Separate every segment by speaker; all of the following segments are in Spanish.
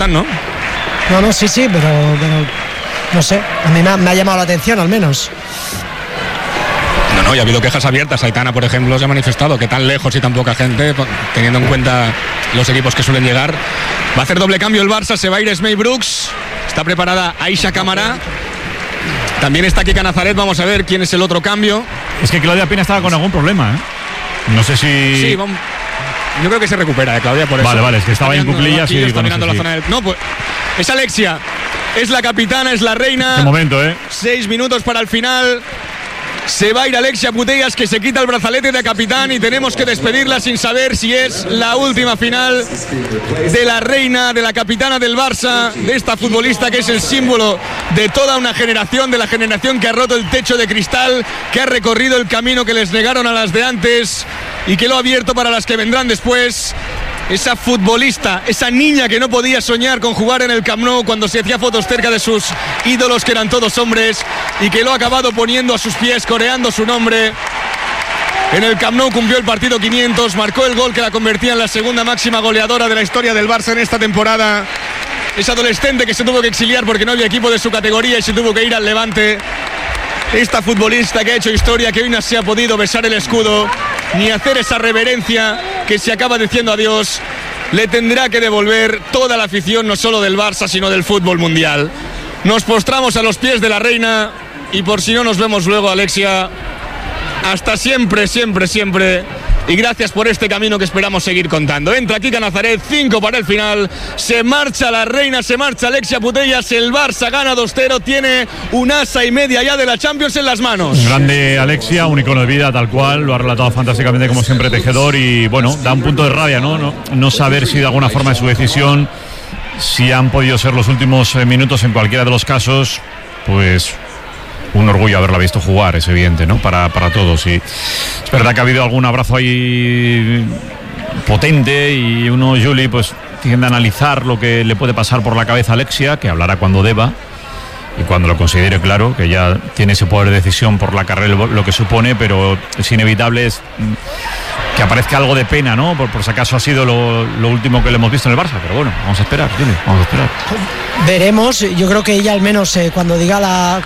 Speaker 1: están, ¿no?
Speaker 2: No, sí, pero no sé, a mí me ha llamado la atención al menos.
Speaker 1: No, ya ha habido quejas abiertas. Aitana, por ejemplo, se ha manifestado que tan lejos y tan poca gente, teniendo en cuenta los equipos que suelen llegar. Va a hacer doble cambio el Barça, se va a ir Smey Brooks, está preparada Aisha Camará, también está Kika Nazaret. Vamos a ver quién es el otro cambio.
Speaker 3: Es que Claudia Pina estaba con algún problema, ¿eh? No sé si...
Speaker 1: Sí, yo creo que se recupera, Claudia, por eso.
Speaker 3: Vale, es que estaba en cuclillas y...
Speaker 1: Está mirando la zona del... No, pues es Alexia, es la capitana, es la reina.
Speaker 3: Qué momento,
Speaker 1: 6 minutos para el final. Se va a ir Alexia Putellas, que se quita el brazalete de capitán, y tenemos que despedirla sin saber si es la última final de la reina, de la capitana del Barça, de esta futbolista que es el símbolo de toda una generación, de la generación que ha roto el techo de cristal, que ha recorrido el camino que les negaron a las de antes y que lo ha abierto para las que vendrán después. Esa futbolista, esa niña que no podía soñar con jugar en el Camp Nou cuando se hacía fotos cerca de sus ídolos, que eran todos hombres, y que lo ha acabado poniendo a sus pies, coreando su nombre. En el Camp Nou cumplió el partido 500, marcó el gol que la convertía en la segunda máxima goleadora de la historia del Barça en esta temporada. Es adolescente que se tuvo que exiliar porque no había equipo de su categoría y se tuvo que ir al Levante. Esta futbolista que ha hecho historia, que hoy no se ha podido besar el escudo ni hacer esa reverencia que se acaba diciendo adiós, le tendrá que devolver toda la afición, no solo del Barça, sino del fútbol mundial. Nos postramos a los pies de la reina y, por si no nos vemos luego, Alexia, hasta siempre, siempre, siempre. Y gracias por este camino que esperamos seguir contando. Entra Kika Nazaret, 5 para el final. Se marcha la reina, se marcha Alexia Putellas. El Barça gana 2-0. Tiene un asa y media ya de la Champions en las manos.
Speaker 3: Grande Alexia, un icono de vida tal cual. Lo ha relatado fantásticamente como siempre Tejedor. Y bueno, da un punto de rabia, no saber si de alguna forma es su decisión, si han podido ser los últimos minutos en cualquiera de los casos. Pues un orgullo haberla visto jugar, es evidente, ¿no? Para todos. Y es verdad que ha habido algún abrazo ahí potente y uno, Juli, pues tiende a analizar lo que le puede pasar por la cabeza a Alexia, que hablará cuando deba y cuando lo considere, claro, que ya tiene ese poder de decisión por la carrera, lo que supone, pero es inevitable que aparezca algo de pena, ¿no? Por si acaso ha sido lo último que le hemos visto en el Barça, pero bueno, vamos a esperar, Juli, vamos a esperar.
Speaker 2: Veremos, yo creo que ella al menos cuando diga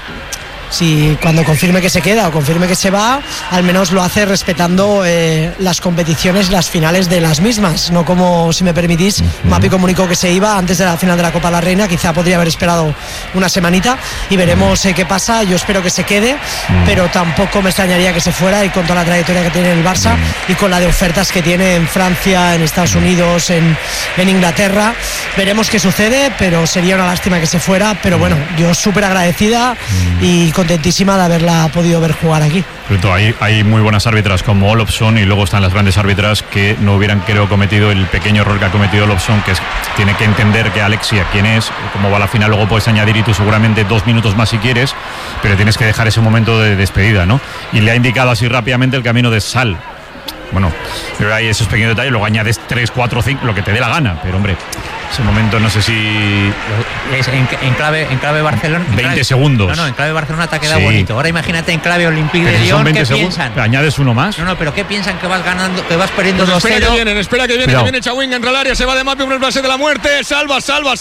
Speaker 2: cuando confirme que se queda o confirme que se va, al menos lo hace respetando las competiciones, las finales de las mismas, no como, si me permitís, Mapi comunicó que se iba antes de la final de la Copa de la Reina. Quizá podría haber esperado una semanita y veremos qué pasa. Yo espero que se quede, pero tampoco me extrañaría que se fuera, y con toda la trayectoria que tiene el Barça y con la de ofertas que tiene en Francia, en Estados Unidos, en Inglaterra. Veremos qué sucede, pero sería una lástima que se fuera. Pero bueno, yo súper agradecida y contentísima de haberla podido ver jugar aquí.
Speaker 3: Hay muy buenas árbitras como Olofsson, y luego están las grandes árbitras que no hubieran, creo, cometido el pequeño error que ha cometido Olofsson, que tiene que entender que Alexia, quién es, cómo va la final. Luego puedes añadir y tú seguramente 2 minutos más si quieres, pero tienes que dejar ese momento de despedida, ¿no? Y le ha indicado así rápidamente el camino de sal. Bueno, pero hay esos pequeños detalles, luego añades 3, 4, 5, lo que te dé la gana, pero hombre, ese momento no sé si...
Speaker 4: Es en clave Barcelona...
Speaker 3: 20 segundos.
Speaker 4: No, en clave Barcelona te ha quedado bonito. Ahora imagínate en clave Olympique de Lyon, ¿qué piensan?
Speaker 3: ¿Añades uno más?
Speaker 4: No, pero ¿qué piensan? Que vas ganando, que vas perdiendo 2-0.
Speaker 1: Espera que viene Chawinga, entra al área, se va de Mapi por el pase de la muerte, salva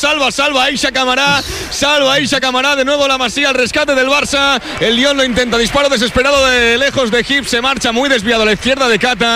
Speaker 1: Aisha Camará, de nuevo la Masía al rescate del Barça. El Lyon lo intenta, disparo desesperado de lejos de Hibbs, se marcha muy desviado a la izquierda de Cata.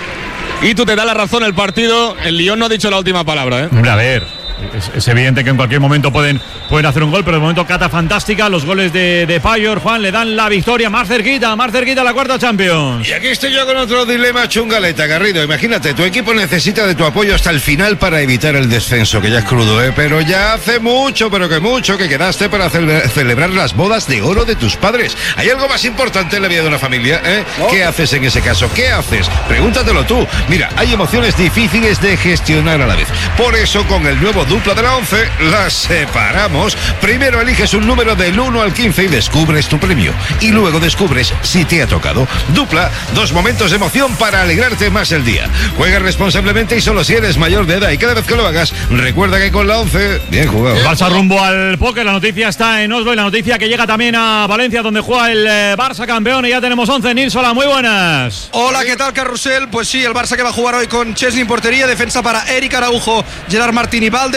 Speaker 1: Y tú te da la razón el partido. El Lyon no ha dicho la última palabra, ¿eh?
Speaker 3: Hombre, a ver, es evidente que en cualquier momento pueden hacer un gol, pero de momento Cata fantástica. Los goles de Payor, Juan, le dan la victoria más cerquita la cuarta Champions.
Speaker 5: Y aquí estoy yo con otro dilema chungaleta, Garrido. Imagínate, tu equipo necesita de tu apoyo hasta el final para evitar el descenso, que ya es crudo, pero ya hace mucho que quedaste para celebrar las bodas de oro de tus padres. ¿Hay algo más importante en la vida de una familia? ¿No? ¿Qué haces en ese caso? ¿Qué haces? Pregúntatelo tú. Mira, hay emociones difíciles de gestionar a la vez. Por eso, con el nuevo Dupla de la 11, las separamos. Primero eliges un número del 1 al 15 y descubres tu premio. Y luego descubres si te ha tocado. Dupla, 2 momentos de emoción para alegrarte más el día. Juega responsablemente y solo si eres mayor de edad. Y cada vez que lo hagas, recuerda que con la 11, bien jugado.
Speaker 3: Barça rumbo al póker. La noticia está en Oslo y la noticia que llega también a Valencia, donde juega el Barça campeón. Y ya tenemos 11. Nils, hola, muy buenas.
Speaker 6: Hola, ¿qué tal, Carrusel? Pues sí, el Barça que va a jugar hoy con Chesney en portería. Defensa para Eric Araujo, Gerard Martín y Valde.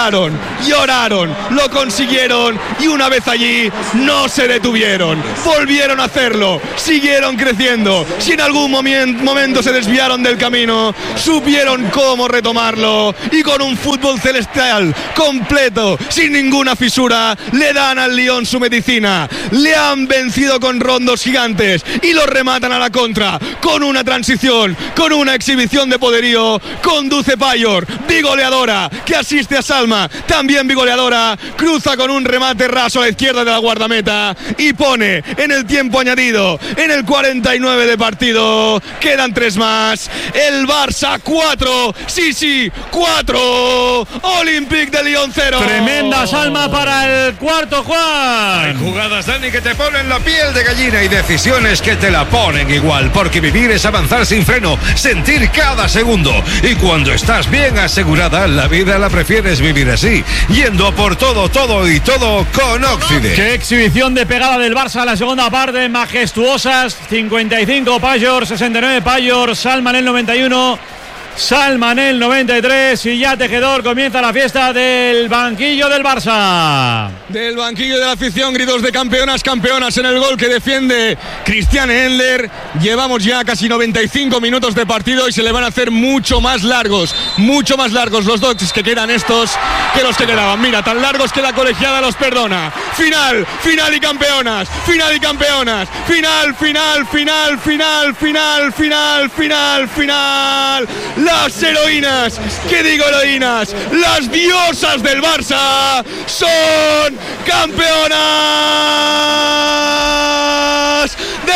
Speaker 1: Lucharon, lloraron, lo consiguieron y una vez allí no se detuvieron. Volvieron a hacerlo, siguieron creciendo. Si en algún momento se desviaron del camino, supieron cómo retomarlo y con un fútbol celestial completo, sin ninguna fisura, le dan al Lyon su medicina. Le han vencido con rondos gigantes y los rematan a la contra con una transición, con una exhibición de poderío. Conduce Payor, bigoleadora, que asiste a Salma, también bigoleadora, cruza con un remate raso a la izquierda de la guardameta y pone en el tiempo añadido, en el 49 de partido, quedan 3 más, el Barça 4, sí, 4, Olympique de Lyon 0.
Speaker 3: Tremenda Salma para el cuarto, Juan.
Speaker 5: Hay jugadas, Dani, que te ponen la piel de gallina y decisiones que te la ponen igual, porque vivir es avanzar sin freno, sentir cada segundo, y cuando estás bien asegurada, la vida la prefieres vivir así, yendo a por todo y todo con Occident.
Speaker 3: Qué exhibición de pegada del Barça en la segunda parte, majestuosas. 55 Payor, 69 Payor, Salma en el 91, Salma en el 93 y ya Tejedor comienza la fiesta del banquillo del Barça.
Speaker 1: Del banquillo de la afición, gritos de campeonas en el gol que defiende Christiane Endler. Llevamos ya casi 95 minutos de partido y se le van a hacer mucho más largos los dos que quedan estos que los que quedaban. Mira, tan largos que la colegiada los perdona. Final y campeonas, final. Las heroínas, ¿qué digo heroínas? Las diosas del Barça son campeonas de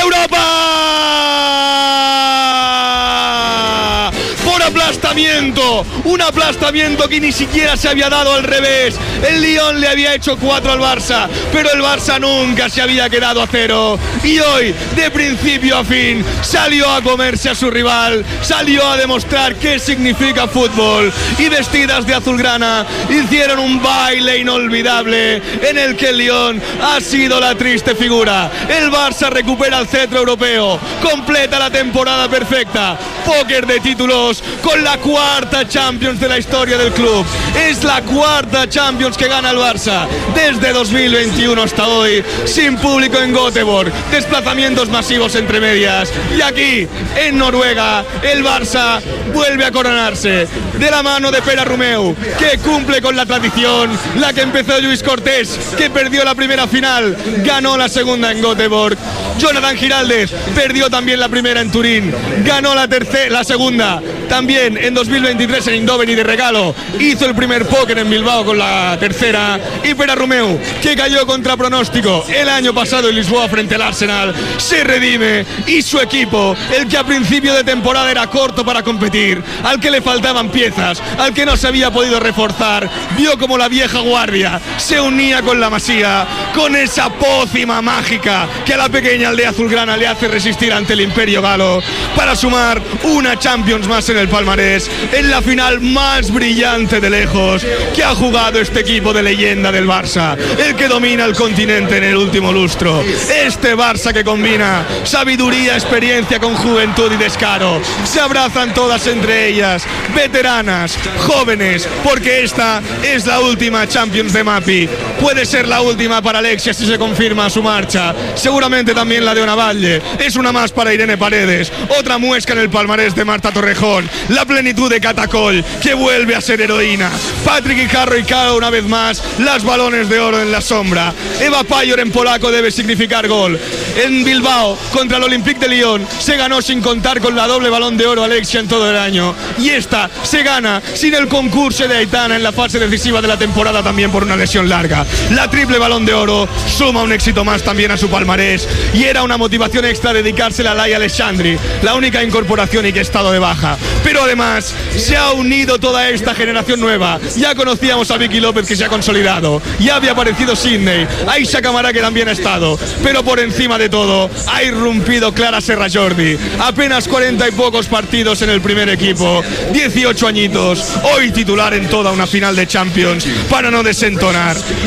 Speaker 1: Europa. Por aplastamiento, un aplastamiento que ni siquiera se había dado al revés. El Lyon le había hecho 4 al Barça, pero el Barça nunca se había quedado a 0. Y hoy, de principio a fin, salió a comerse a su rival, salió a demostrar qué significa fútbol. Y vestidas de azulgrana, hicieron un baile inolvidable en el que el Lyon ha sido la triste figura. El Barça recupera el cetro europeo, completa la temporada perfecta, póker de títulos con la 4ª Champions de la historia del club. Es la 4ª Champions que gana el Barça desde 2021 hasta hoy, sin público en Göteborg, desplazamientos masivos entre medias, y aquí en Noruega el Barça vuelve a coronarse de la mano de Pere Romeu, que cumple con la tradición, la que empezó Lluís Cortés, que perdió la primera final, ganó la segunda en Göteborg. Jonathan Giraldez perdió también la primera en Turín, ganó la segunda también en 2023 en Eindhoven y de regalo hizo el primer póker en Bilbao con la tercera. Y Pere Romeu, que cayó contra pronóstico el año pasado en Lisboa frente al Arsenal, se redime, y su equipo, el que a principio de temporada era corto para competir, al que le faltaban piezas, al que no se había podido reforzar, vio como la vieja guardia se unía con la Masía, con esa pócima mágica que a la pequeña aldea azulgrana le hace resistir ante el imperio galo, para sumar una Champions más en el palmarés, en la final más brillante de lejos que ha jugado este equipo de leyenda del Barça, el que domina el continente en el último lustro. Este Barça que combina sabiduría, experiencia con juventud y descaro. Se abrazan todas entre ellas, veteranas, jóvenes, porque esta es la última Champions de Mapi. Puede ser la última para Alexia si se confirma su marcha, seguramente también la de Onavalle. Es una más para Irene Paredes, otra muesca en el palmarés de Marta Torrejón, la plenitud de Catacol, que vuelve a ser heroína. Patrick Guijarro y Caro una vez más, las balones de oro en la sombra. Eva Payor en polaco debe significar gol. En Bilbao contra el Olympique de Lyon se ganó sin contar con la doble balón de oro Alexia en todo el año, y esta se gana sin el concurso de Aitana en la fase decisiva de la temporada, también por una lesión larga. La triple balón de oro suma un éxito más también a su palmarés, y era una motivación extra dedicársela a Laia Alessandri, la única incorporación y que ha estado de baja. Pero además se ha unido toda esta generación nueva. Ya conocíamos a Vicky López, que se ha consolidado, ya había aparecido Sidney, Aisha Camará, que también ha estado, pero por encima de todo ha irrumpido Clara Serra Jordi, apenas 40 y pocos partidos en el primer equipo, 18 añitos, hoy titular en toda una final de Champions para no desentonar.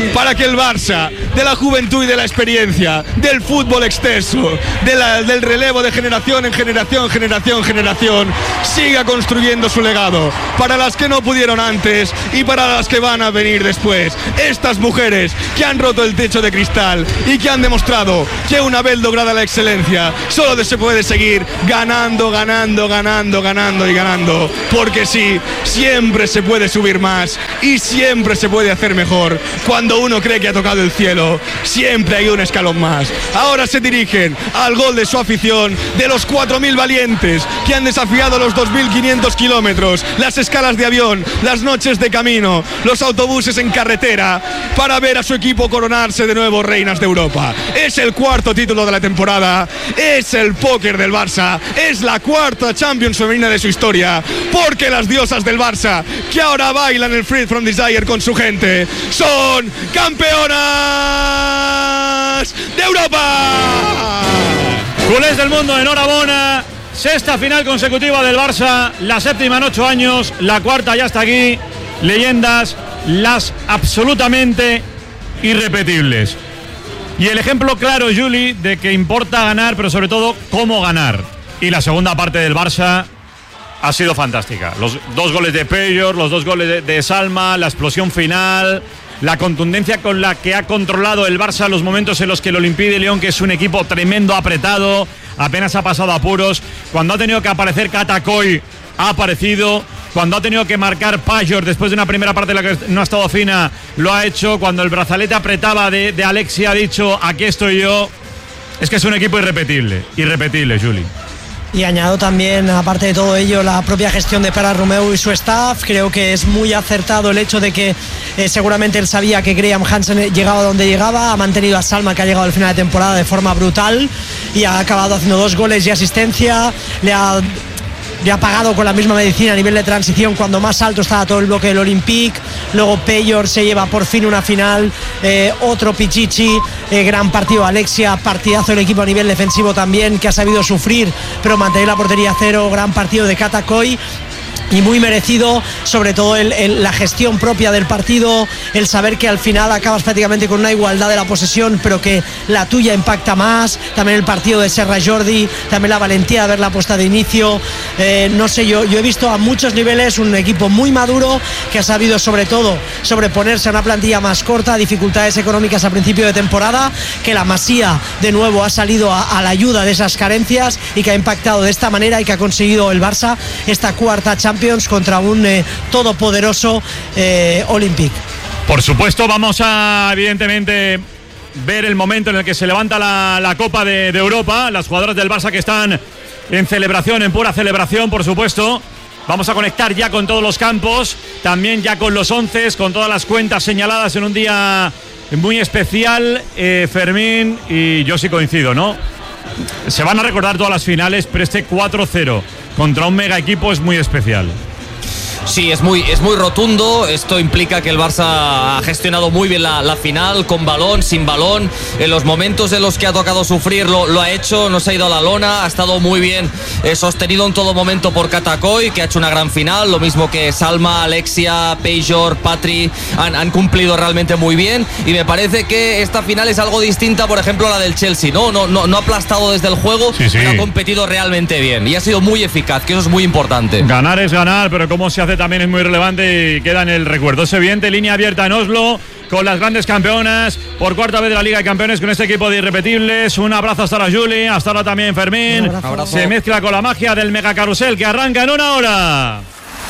Speaker 1: para que el Barça, de la juventud y de la experiencia, del fútbol extenso, del relevo de generación en generación, siga construyendo su legado, para las que no pudieron antes y para las que van a venir después. Estas mujeres que han roto el techo de cristal y que han demostrado que una vez lograda la excelencia, solo se puede seguir ganando, porque sí, siempre se puede subir más y siempre se puede hacer mejor. Cuando uno cree que ha tocado el cielo, siempre hay un escalón más. Ahora se dirigen al gol de su afición, de los 4.000 valientes que han desafiado los 2.500 kilómetros, las escalas de avión, las noches de camino, los autobuses en carretera, para ver a su equipo coronarse de nuevo reinas de Europa. Es el 4º título de la temporada, es el póker del Barça, es la 4ª Champions femenina de su historia, porque las diosas del Barça, que ahora bailan el Free From Desire con su gente, son campeonas de Europa.
Speaker 3: Culés del mundo, enhorabuena. 6ª final consecutiva del Barça, la 7ª en 8 años, la 4ª ya está aquí. Leyendas, las absolutamente irrepetibles. Y el ejemplo claro, Juli, de que importa ganar, pero sobre todo cómo ganar. Y la segunda parte del Barça ha sido fantástica. Los 2 goles de Pellor, los 2 goles de Salma, la explosión final, la contundencia con la que ha controlado el Barça los momentos en los que el Olympique de Lyon, que es un equipo tremendo, apretado, apenas ha pasado apuros. Cuando ha tenido que aparecer Katakoy, ha aparecido. Cuando ha tenido que marcar Pajor después de una primera parte en la que no ha estado fina, lo ha hecho. Cuando el brazalete apretaba de Alexia, ha dicho, aquí estoy yo. Es que es un equipo irrepetible, Juli.
Speaker 2: Y añado también, aparte de todo ello, la propia gestión de Pere Romeu y su staff. Creo que es muy acertado el hecho de que seguramente él sabía que Graham Hansen llegaba donde llegaba, ha mantenido a Salma, que ha llegado al final de temporada de forma brutal y ha acabado haciendo 2 goles y asistencia. Le ha pagado con la misma medicina a nivel de transición cuando más alto estaba todo el bloque del Olympique. Luego Pellor se lleva por fin una final, otro Pichichi, gran partido Alexia, partidazo del equipo a nivel defensivo también, que ha sabido sufrir pero mantener la portería a cero. Gran partido de Katakoy y muy merecido, sobre todo la gestión propia del partido, el saber que al final acabas prácticamente con una igualdad de la posesión, pero que la tuya impacta más. También el partido de Serra Jordi, también la valentía de haberla puesta de inicio. No sé, yo he visto a muchos niveles un equipo muy maduro que ha sabido sobre todo sobreponerse a una plantilla más corta, dificultades económicas a principio de temporada, que la Masía de nuevo ha salido a la ayuda de esas carencias y que ha impactado de esta manera y que ha conseguido el Barça esta 4ª Champions contra un todopoderoso Olympique.
Speaker 3: Por supuesto, vamos a evidentemente ver el momento en el que se levanta la Copa de Europa. Las jugadoras del Barça que están en celebración, en pura celebración, por supuesto. Vamos a conectar ya con todos los campos, también ya con los 11, con todas las cuentas señaladas en un día muy especial. Fermín, y yo sí coincido, ¿no? Se van a recordar todas las finales, pero este 4-0 contra un mega equipo es muy especial.
Speaker 7: Sí, es muy rotundo. Esto implica que el Barça ha gestionado muy bien la final, con balón, sin balón. En los momentos en los que ha tocado sufrir lo ha hecho, no se ha ido a la lona, ha estado muy bien sostenido en todo momento por Katakoy, que ha hecho una gran final. Lo mismo que Salma, Alexia, Pejor, Patri han cumplido realmente muy bien. Y me parece que esta final es algo distinta, por ejemplo, a la del Chelsea. No ha aplastado desde el juego,
Speaker 3: sí.
Speaker 7: Pero ha competido realmente bien y ha sido muy eficaz, que eso es muy importante.
Speaker 3: Ganar es ganar, pero cómo se hace también es muy relevante y queda en el recuerdo. Es evidente, línea abierta en Oslo con las grandes campeonas por 4ª vez de la Liga de Campeones con este equipo de irrepetibles. Un abrazo hasta ahora, Juli, hasta ahora también Fermín. Se mezcla con la magia del mega carrusel que arranca en 1 hora.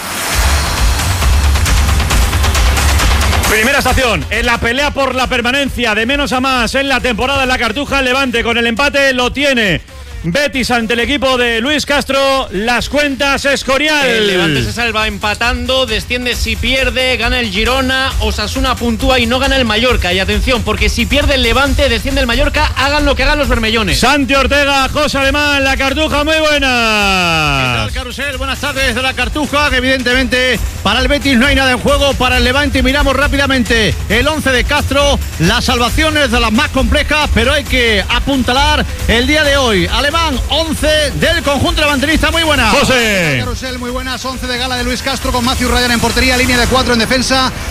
Speaker 3: Primera estación, en la pelea por la permanencia de menos a más en la temporada en la Cartuja. El Levante con el empate lo tiene. Betis ante el equipo de Luis Castro, las cuentas Escorial.
Speaker 8: El Levante se salva empatando, desciende si pierde, gana el Girona, Osasuna puntúa y no gana el Mallorca. Y atención, porque si pierde el Levante, desciende el Mallorca, hagan lo que hagan los bermellones.
Speaker 3: Santi Ortega, José Alemán, la Cartuja, muy buena.
Speaker 9: ¿Qué tal, Carusel? Buenas tardes de la Cartuja, que evidentemente para el Betis no hay nada en juego, para el Levante miramos rápidamente el 11 de Castro, las salvaciones de las más complejas, pero hay que apuntalar el día de hoy. Alemán, 11 del conjunto levantinista, muy buena.
Speaker 3: José.
Speaker 10: Carusel, muy buenas, 11 de gala de Luis Castro con Matthew Ryan en portería, línea de 4 en defensa,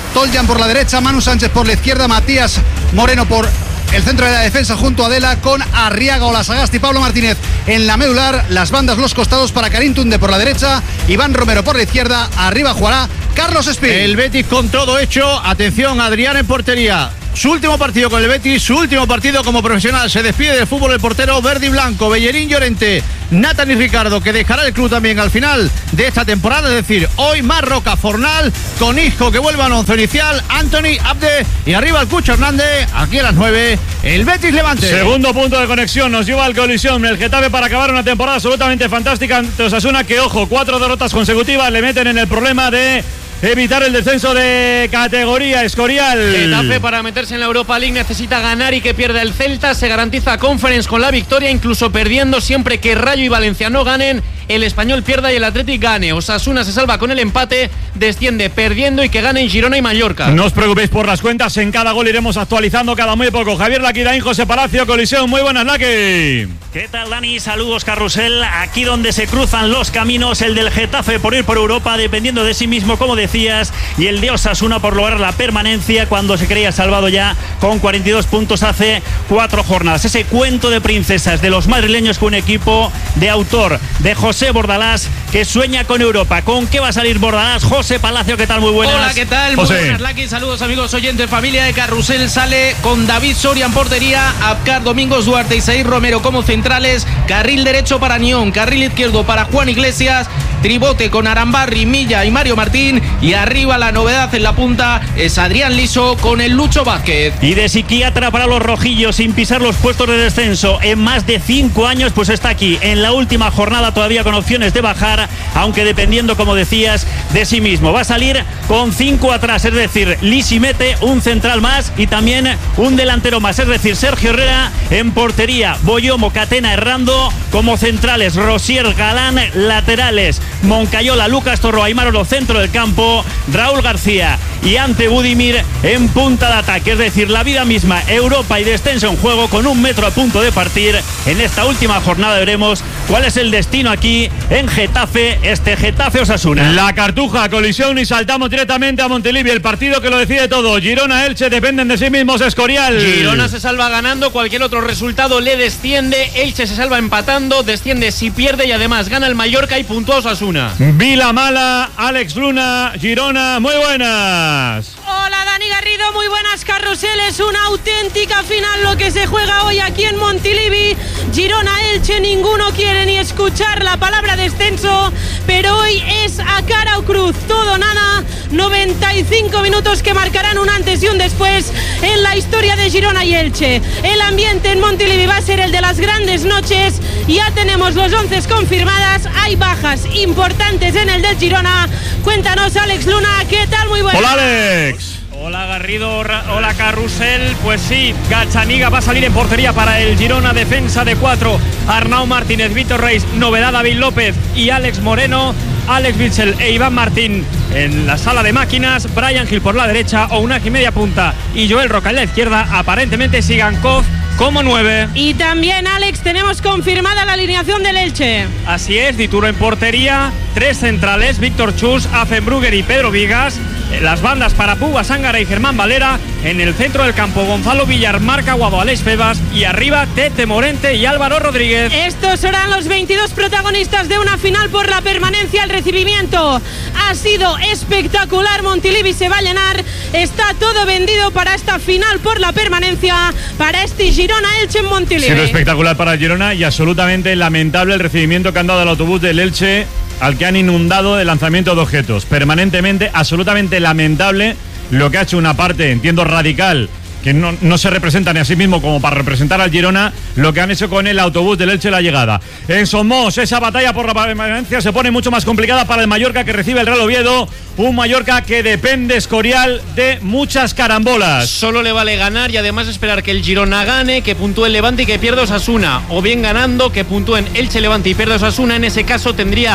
Speaker 6: Toljan por la derecha, Manu Sánchez por la izquierda, Matías Moreno por el centro de la defensa junto a Adela, con Arriaga, Olasagasti y Pablo Martínez en la medular, las bandas, los costados para Karim Tunde por la derecha, Iván Romero por la izquierda, arriba jugará Carlos Espín.
Speaker 9: El Betis con todo hecho, atención, Adrián en portería. Su último partido con el Betis, su último partido como profesional. Se despide del fútbol el portero verde y blanco, Bellerín Llorente, Nathan y Ricardo, que dejará el club también al final de esta temporada. Es decir, hoy Marroca, Fornal, con Isco que vuelve al once inicial, Anthony, Abde y arriba el Cucho Hernández. Aquí a las 9, el Betis Levante.
Speaker 3: Segundo punto de conexión, nos lleva al colisión el Getafe para acabar una temporada absolutamente fantástica ante Osasuna, que, ojo, 4 derrotas consecutivas le meten en el problema de evitar el descenso de categoría. Escorial.
Speaker 8: Getafe, para meterse en la Europa League, necesita ganar y que pierda el Celta. Se garantiza Conference con la victoria, incluso perdiendo. Siempre que Rayo y Valencia no ganen, el Español pierda y el Athletic gane. Osasuna se salva con el empate, desciende perdiendo y que ganen Girona y Mallorca.
Speaker 3: No os preocupéis por las cuentas, en cada gol iremos actualizando cada muy poco. Javier Laquidaín, José Palacio, colisión. Muy buenas, Laqui.
Speaker 10: ¿Qué tal, Dani? Saludos, Carrusel. Aquí donde se cruzan los caminos, el del Getafe por ir por Europa, dependiendo de sí mismo, como decías, y el de Osasuna por lograr la permanencia cuando se creía salvado ya con 42 puntos hace 4 jornadas. Ese cuento de princesas de los madrileños, con un equipo de autor de José Bordalás, que sueña con Europa. ¿Con qué va a salir Bordalás? José Palacio, ¿qué tal? Muy buenas.
Speaker 11: Hola, ¿qué tal? Muy buenas, Laqui. Saludos, amigos oyentes, familia de Carrusel. Sale con David Soria en portería, Abkar, Domingos Duarte y Seir Romero como centrales, carril derecho para Nión, carril izquierdo para Juan Iglesias, tribote con Arambarri, Milla y Mario Martín, y arriba la novedad en la punta es Adrián Liso con el Lucho Vázquez.
Speaker 10: Y de psiquiatra para los rojillos, sin pisar los puestos de descenso en más de 5 años, pues está aquí en la última jornada, todavía con opciones de bajar, aunque dependiendo, como decías, de sí mismo. Va a salir con 5 atrás, es decir, Lisi mete un central más y también un delantero más, es decir, Sergio Herrera en portería, Boyomo, Catena, Errando como centrales, Rosier, Galán laterales, Moncayola, Lucas Torro, Aimar Oro centro del campo, Raúl García y Ante Budimir en punta de ataque. Es decir, la vida misma, Europa y descenso en juego, con 1 metro a punto de partir. En esta última jornada veremos cuál es el destino aquí en Getafe, este Getafe Osasuna.
Speaker 3: La Cartuja, colisión, y saltamos directamente a Montilivi, el partido que lo decide todo. Girona, Elche dependen de sí mismos. Escorial.
Speaker 8: Girona se salva ganando, cualquier otro resultado le desciende. Elche se salva empatando, desciende si pierde y además gana el Mallorca y puntúa Osasuna.
Speaker 3: Vila Mala, Alex Luna, Girona, muy buenas.
Speaker 12: Hola, Dani Garrido, muy buenas, Carrusel. Es una auténtica final lo que se juega hoy aquí en Montilivi. Girona-Elche, ninguno quiere ni escuchar la palabra descenso, pero hoy es a cara o cruz, todo nada. 95 minutos que marcarán un antes y un después en la historia de Girona y Elche. El ambiente en Montilivi va a ser el de las grandes noches. Ya tenemos los 11 confirmadas, hay bajas importantes en el del Girona. Cuéntanos, Alex Luna, ¿qué tal? Muy buenas.
Speaker 3: Hola, Alex.
Speaker 13: Hola, Garrido, hola, Carrusel. Pues sí, Gachaniga va a salir en portería para el Girona, defensa de 4, Arnau Martínez, Víctor Reis, novedad David López y Alex Moreno, Alex Mitchell e Iván Martín en la sala de máquinas, Brian Gil por la derecha, Ounaki media punta y Joel Roca en la izquierda, aparentemente Sigankov como 9.
Speaker 12: Y también, Alex, tenemos confirmada la alineación del Elche.
Speaker 13: Así es, Dituro en portería, 3 centrales, Víctor Chus, Affenbrugger y Pedro Vigas. Las bandas para Puga Sángara y Germán Valera. En el centro del campo, Gonzalo Villar, Marc Aguado, Alex Febas. Y arriba, Tete Morente y Álvaro Rodríguez.
Speaker 12: Estos serán los 22 protagonistas de una final por la permanencia. El recibimiento ha sido espectacular. Montilivi se va a llenar. Está todo vendido para esta final por la permanencia, para este Girona-Elche en Montilivi.
Speaker 3: Ha sido espectacular para el Girona y absolutamente lamentable el recibimiento que han dado al autobús del Elche, al que han inundado de lanzamiento de objetos permanentemente. Absolutamente lamentable lo que ha hecho una parte, entiendo, radical, que no se representa ni a sí mismo como para representar al Girona, lo que han hecho con el autobús del Elche la llegada. En Somos, esa batalla por la permanencia se pone mucho más complicada para el Mallorca, que recibe el Real Oviedo. Un Mallorca que depende, Escorial, de muchas carambolas.
Speaker 8: Solo le vale ganar y además esperar que el Girona gane, que puntúe el Levante y que pierda Osasuna. O bien ganando, que puntúen Elche, Levante y pierda Osasuna. En ese caso tendría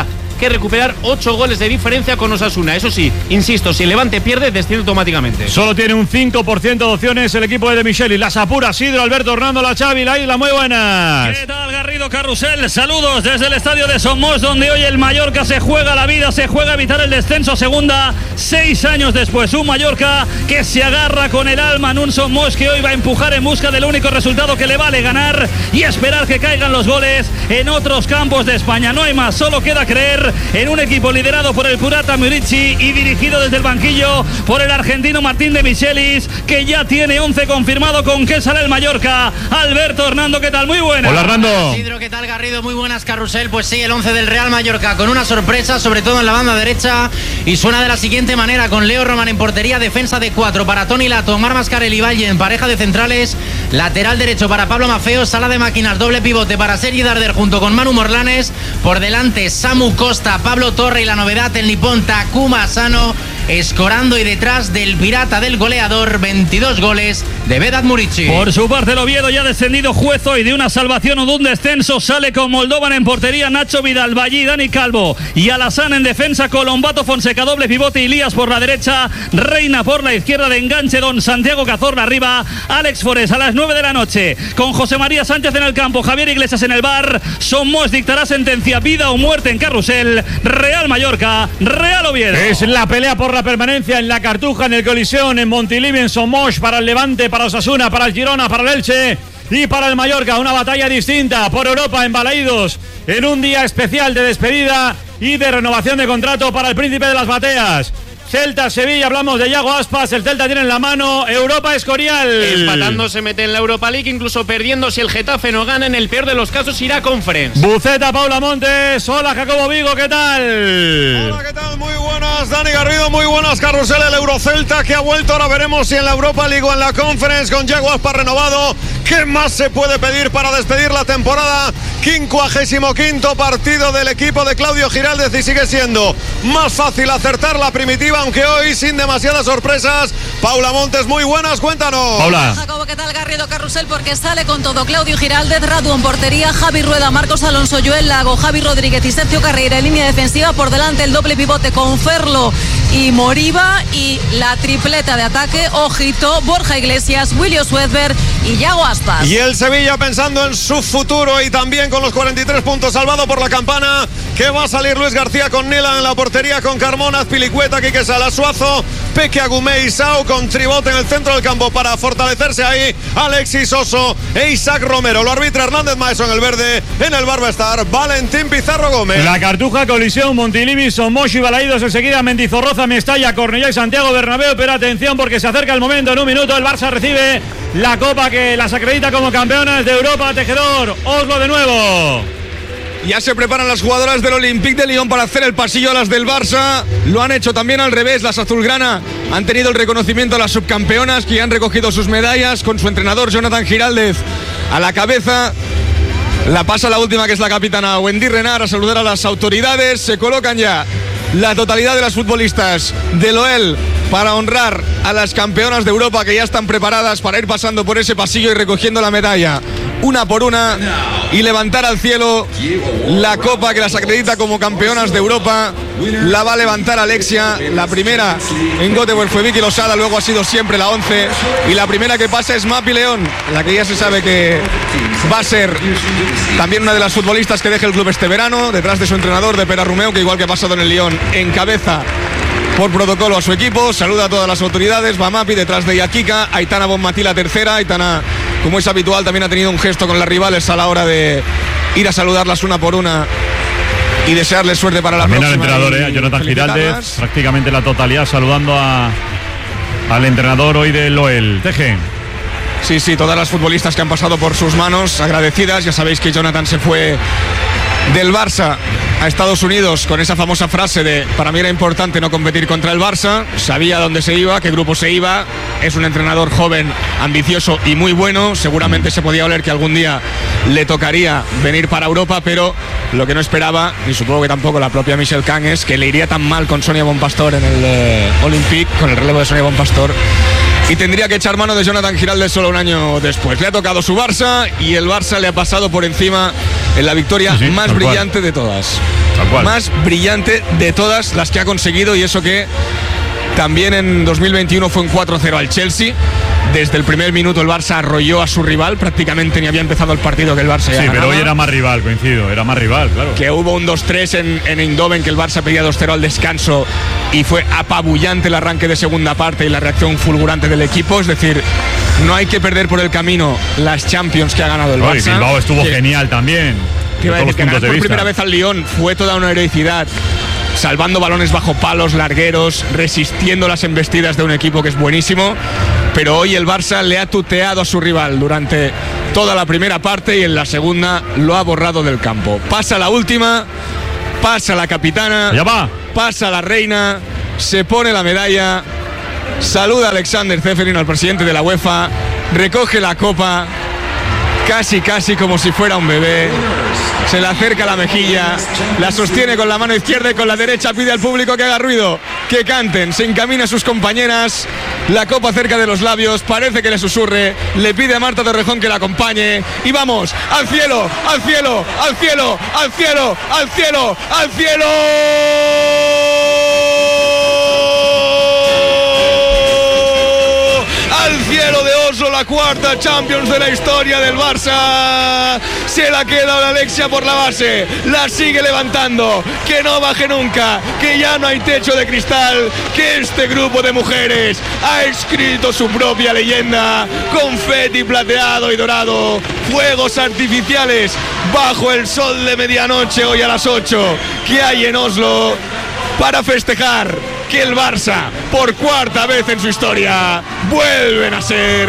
Speaker 8: que recuperar 8 goles de diferencia con Osasuna. Eso sí, insisto, si el Levante pierde, desciende automáticamente.
Speaker 3: Solo tiene un 5% de opciones el equipo de Michelis. Las apura Sidro, Alberto, Hernando, la Xavi, la Isla, muy buenas.
Speaker 10: ¿Qué tal, Garrido, Carrusel? Saludos desde el estadio de Somos, donde hoy el Mallorca se juega la vida, se juega a evitar el descenso segunda, 6 años después. Un Mallorca que se agarra con el alma en un Somos que hoy va a empujar en busca del único resultado que le vale, ganar y esperar que caigan los goles en otros campos de España. No hay más, solo queda creer en un equipo liderado por el Curata Murici y dirigido desde el banquillo por el argentino Martín de Michelis, que ya tiene 11 confirmado. ¿Con qué sale el Mallorca? Alberto, Hernando, ¿qué tal? Muy buenas.
Speaker 3: Hola, Hernando.
Speaker 4: Sidro, ¿qué tal, Garrido? Muy buenas, Carrusel. Pues sí, el 11 del Real Mallorca con una sorpresa, sobre todo en la banda derecha, y suena de la siguiente manera: con Leo Roman en portería, defensa de 4 para Toni Lato, Omar Mascarell y Valle en pareja de centrales, lateral derecho para Pablo Mafeo, sala de máquinas, doble pivote para Sergi Darder junto con Manu Morlanes, por delante Samu Costa, Pablo Torre y la novedad, el nipón Takuma Asano, escorando, y detrás del pirata del goleador, 22 goles de Vedat Murici.
Speaker 10: Por su parte, el Oviedo, ya descendido juez hoy de una salvación o de un descenso, sale con Moldovan en portería, Nacho Vidal, Vallí, Dani Calvo y Alassane en defensa, Colombato, Fonseca, doble pivote, Ilías por la derecha, Reina por la izquierda, de enganche don Santiago Cazorla arriba, Alex Forés a las 9 de la noche, con José María Sánchez en el campo, Javier Iglesias en el bar. Somos dictará sentencia, vida o muerte en Carrusel. Real Mallorca, Real Oviedo.
Speaker 3: Es la pelea por la permanencia en la Cartuja, en el Colisión, en Montilivi, en Somos, para el Levante, para Osasuna, para el Girona, para el Elche y para el Mallorca. Una batalla distinta por Europa en Balaídos, en un día especial de despedida y de renovación de contrato para el Príncipe de las Bateas. Celta-Sevilla, hablamos de Yago Aspas, el Celta tiene en la mano Europa Escorial.
Speaker 8: Empatando se mete en la Europa League, incluso perdiendo si el Getafe no gana, en el peor de los casos irá a Conference.
Speaker 3: Buceta, Paula Montes, hola Jacobo Vigo, ¿qué tal?
Speaker 14: Hola, ¿qué tal? Muy buenas, Dani Garrido, muy buenas, Carrusel, el Eurocelta que ha vuelto, ahora veremos si en la Europa League o en la Conference, con Yago Aspas renovado. ¿Qué más se puede pedir para despedir la temporada? 55º partido del equipo de Claudio Giraldez, y sigue siendo más fácil acertar la primitiva, aunque hoy sin demasiadas sorpresas. Paula Montes, muy buenas, cuéntanos.
Speaker 3: Paula.
Speaker 15: Jacobo, ¿qué tal, Garrido, Carrusel? Porque sale con todo Claudio Giraldez, Radu en portería, Javi Rueda, Marcos Alonso, Joel Lago, Javi Rodríguez y Sergio Carreira en línea defensiva, por delante el doble pivote con Ferlo y Moriba, y la tripleta de ataque, ojito, Borja Iglesias, William Swedberg y Yago Aspas.
Speaker 14: Y el Sevilla pensando en su futuro y también con los 43 puntos, salvado por la campana, que va a salir Luis García con Nela en la portería, con Carmona, Azpilicueta, Quique Salas, Suazo, Peque Agumé y Sau, con Tribot en el centro del campo para fortalecerse ahí, Alexis Oso e Isaac Romero. Lo arbitra Hernández Maeso en el verde, en el bar va a estar Valentín Pizarro Gómez.
Speaker 3: La Cartuja, Colisión, Montilivi, Somos y Balaídos, enseguida Mendizorroza, Mestalla, Cornellá y Santiago Bernabéu. Pero atención, porque se acerca el momento. En un minuto el Barça recibe la copa que las acredita como campeonas de Europa. Tejedor, Oslo de nuevo.
Speaker 1: Ya se preparan las jugadoras del Olympique de Lyon para hacer el pasillo a las del Barça. Lo han hecho también al revés. Las azulgrana han tenido el reconocimiento a las subcampeonas, que ya han recogido sus medallas con su entrenador Jonathan Giraldez a la cabeza. La pasa la última, que es la capitana Wendy Renard, a saludar a las autoridades. Se colocan ya la totalidad de las futbolistas de Loel para honrar a las campeonas de Europa, que ya están preparadas para ir pasando por ese pasillo y recogiendo la medalla una por una y levantar al cielo la copa que las acredita como campeonas de Europa. La va a levantar Alexia, la primera en Göteborg fue Vicky Losada, luego ha sido siempre la 11, y la primera que pasa es Mapi León, la que ya se sabe que va a ser también una de las futbolistas que deje el club este verano, detrás de su entrenador, de Pera Rumeu, que igual que ha pasado en el Lyon, encabeza por protocolo a su equipo. Saluda a todas las autoridades. Va Mapi, detrás de Yakika, Aitana Bonmatí la tercera. Aitana, como es habitual, también ha tenido un gesto con las rivales a la hora de ir a saludarlas una por una y desearles suerte para la próxima.
Speaker 3: También al entrenador, Jonathan Giraldez, prácticamente la totalidad, saludando al entrenador hoy de Loel. Teje.
Speaker 1: Sí, todas las futbolistas que han pasado por sus manos, agradecidas. Ya sabéis que Jonathan se fue del Barça a Estados Unidos con esa famosa frase de: para mí era importante no competir contra el Barça. Sabía dónde se iba, qué grupo se iba. Es un entrenador joven, ambicioso y muy bueno. Seguramente se podía oler que algún día le tocaría venir para Europa, pero lo que no esperaba, y supongo que tampoco la propia Michelle Kang, es que le iría tan mal con Sonia Bonpastor en el Olympique, con el relevo de Sonia Bonpastor, y tendría que echar mano de Jonathan Giraldez solo un año después. Le ha tocado su Barça y el Barça le ha pasado por encima en la victoria más brillante de todas. más brillante de todas las que ha conseguido, y eso que también en 2021 fue un 4-0 al Chelsea. Desde el primer minuto el Barça arrolló a su rival, prácticamente ni había empezado el partido que el Barça ya ganaba.
Speaker 3: Pero hoy era más rival, coincido, era más rival, claro.
Speaker 1: Que hubo un 2-3 en Eindhoven, que el Barça pedía 2-0 al descanso y fue apabullante el arranque de segunda parte y la reacción fulgurante del equipo. Es decir, no hay que perder por el camino las Champions que ha ganado el Barça.
Speaker 3: Bilbao estuvo genial también.
Speaker 1: Que iba a decir que ganar por primera vez al Lyon fue toda una heroicidad, salvando balones bajo palos, largueros, resistiendo las embestidas de un equipo que es buenísimo. Pero hoy el Barça le ha tuteado a su rival durante toda la primera parte y en la segunda lo ha borrado del campo. Pasa la última, pasa la capitana,
Speaker 3: ya va.
Speaker 1: Pasa la reina, se pone la medalla, saluda a Alexander Ceferin, al presidente de la UEFA, recoge la copa, casi como si fuera un bebé, se le acerca a la mejilla, la sostiene con la mano izquierda y con la derecha pide al público que haga ruido, que canten, se encamina a sus compañeras, la copa cerca de los labios, parece que le susurre, le pide a Marta Torrejón que la acompañe y vamos, al cielo, al cielo, al cielo, al cielo, al cielo, al cielo. Al cielo de Oslo, la cuarta Champions de la historia del Barça. Se la queda la Alexia por la base, la sigue levantando, que no baje nunca, que ya no hay techo de cristal, que este grupo de mujeres ha escrito su propia leyenda. Confeti plateado y dorado, fuegos artificiales bajo el sol de medianoche hoy a las 8 que hay en Oslo para festejar que el Barça, por cuarta vez en su historia, vuelven a ser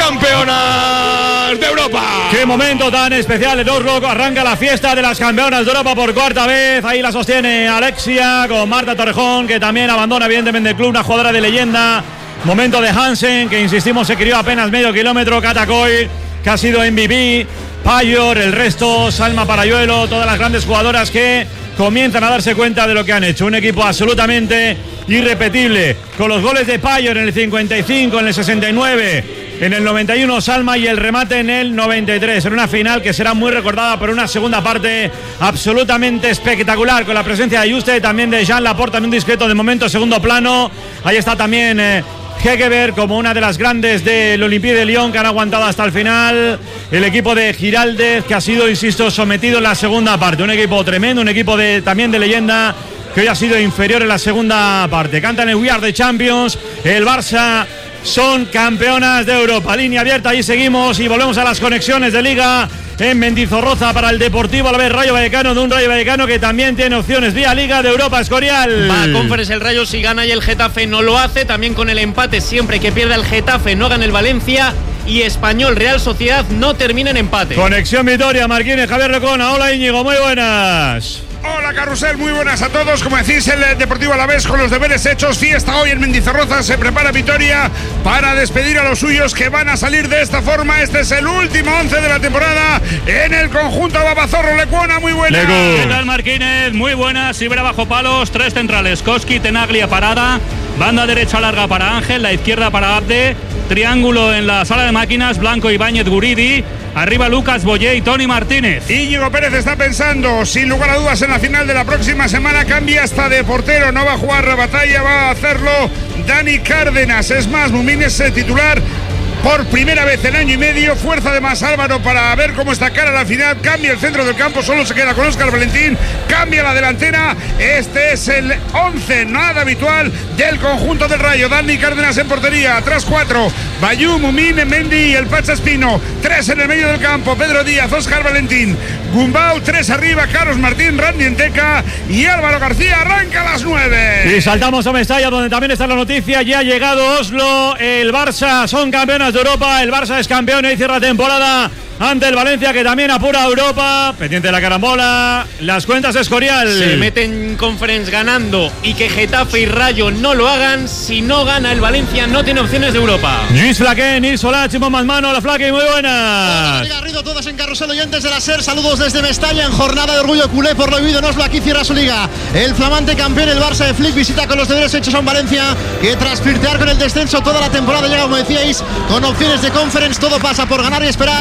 Speaker 1: campeonas de Europa.
Speaker 3: Qué momento tan especial en Oslo. Arranca la fiesta de las campeonas de Europa por cuarta vez. Ahí la sostiene Alexia con Marta Torrejón, que también abandona evidentemente el club, una jugadora de leyenda. Momento de Hansen, que insistimos se crió apenas medio kilómetro. Katakoy, que ha sido MVP. Payor, el resto, Salma Parayuelo, todas las grandes jugadoras que comienzan a darse cuenta de lo que han hecho. Un equipo absolutamente irrepetible, con los goles de Payor en el 55, en el 69, en el 91 Salma y el remate en el 93, en una final que será muy recordada por una segunda parte absolutamente espectacular, con la presencia de Juste, también de Jean Laporta en un discreto de momento segundo plano. Ahí está también Hegeberg como una de las grandes del Olympique de Lyon, que han aguantado hasta el final. El equipo de Giraldez, que ha sido, insisto, sometido en la segunda parte. Un equipo tremendo, un equipo también de leyenda, que hoy ha sido inferior en la segunda parte. Cantan el We Are the Champions. El Barça son campeonas de Europa. Línea abierta, ahí seguimos y volvemos a las conexiones de Liga en Mendizorroza para el Deportivo Alavés Rayo Vallecano, de un Rayo Vallecano que también tiene opciones vía Liga de Europa. Escorial.
Speaker 8: Va a Conference el Rayo si gana y el Getafe no lo hace. También con el empate, siempre que pierda el Getafe no gana el Valencia. Y Español Real Sociedad no termina en empate.
Speaker 3: Conexión Vitoria, Marquines, Javier Recona. Hola Íñigo, muy buenas.
Speaker 16: Hola Carrusel, muy buenas a todos. Como decís, el Deportivo Alavés con los deberes hechos, fiesta hoy en Mendizorroza, se prepara Vitoria para despedir a los suyos que van a salir de esta forma. Este es el último 11 de la temporada en el conjunto Babazorro. Lecuona, muy buenas.
Speaker 10: ¿Qué tal Marquínez? Muy buenas. Ibera bajo palos, tres centrales, Koski, Tenaglia, Parada, banda derecha larga para Ángel, la izquierda para Abde, triángulo en la sala de máquinas, Blanco, Ibáñez, Guridi. Arriba Lucas Boyé y Tony Martínez.
Speaker 16: Íñigo Pérez está pensando, sin lugar a dudas, en la final de la próxima semana. Cambia hasta de portero, no va a jugar la batalla, va a hacerlo Dani Cárdenas. Es más, Mumín es titular por primera vez en año y medio. Fuerza de más Álvaro para ver cómo está cara la final. Cambia el centro del campo, solo se queda con Óscar Valentín. Cambia la delantera. Este es el 11 nada habitual del conjunto del Rayo. Dani Cárdenas en portería. Atrás 4. Bayú, Mumín, Mendy y el Pacha Espino. 3 en el medio del campo. Pedro Díaz, Óscar Valentín, Gumbau. 3 arriba. Carlos Martín, Randy Enteca y Álvaro García. Arranca a las 9.
Speaker 3: Y saltamos a Mestalla, donde también está la noticia. Ya ha llegado Oslo. El Barça son campeonas de Europa. El Barça es campeón y cierra temporada ante el Valencia, que también apura a Europa. Pendiente de la carambola. Las cuentas de Escorial.
Speaker 8: Se meten en Conference ganando y que Getafe y Rayo no lo hagan. Si no gana el Valencia, no tiene opciones de Europa.
Speaker 3: Luis Flaquén, Nils Solá, Chimo Masmano, la Flaque, muy buenas.
Speaker 9: Hola, Garrido, todos en Carrusel, oyentes de la SER. Saludos desde Mestalla en jornada de orgullo culé por lo vivido en Oslo. Aquí cierra su liga el flamante campeón, el Barça de Flick. Visita con los deberes hechos a un Valencia que tras flirtear con el descenso toda la temporada llega, como decíais, con opciones de Conference. Todo pasa por ganar y esperar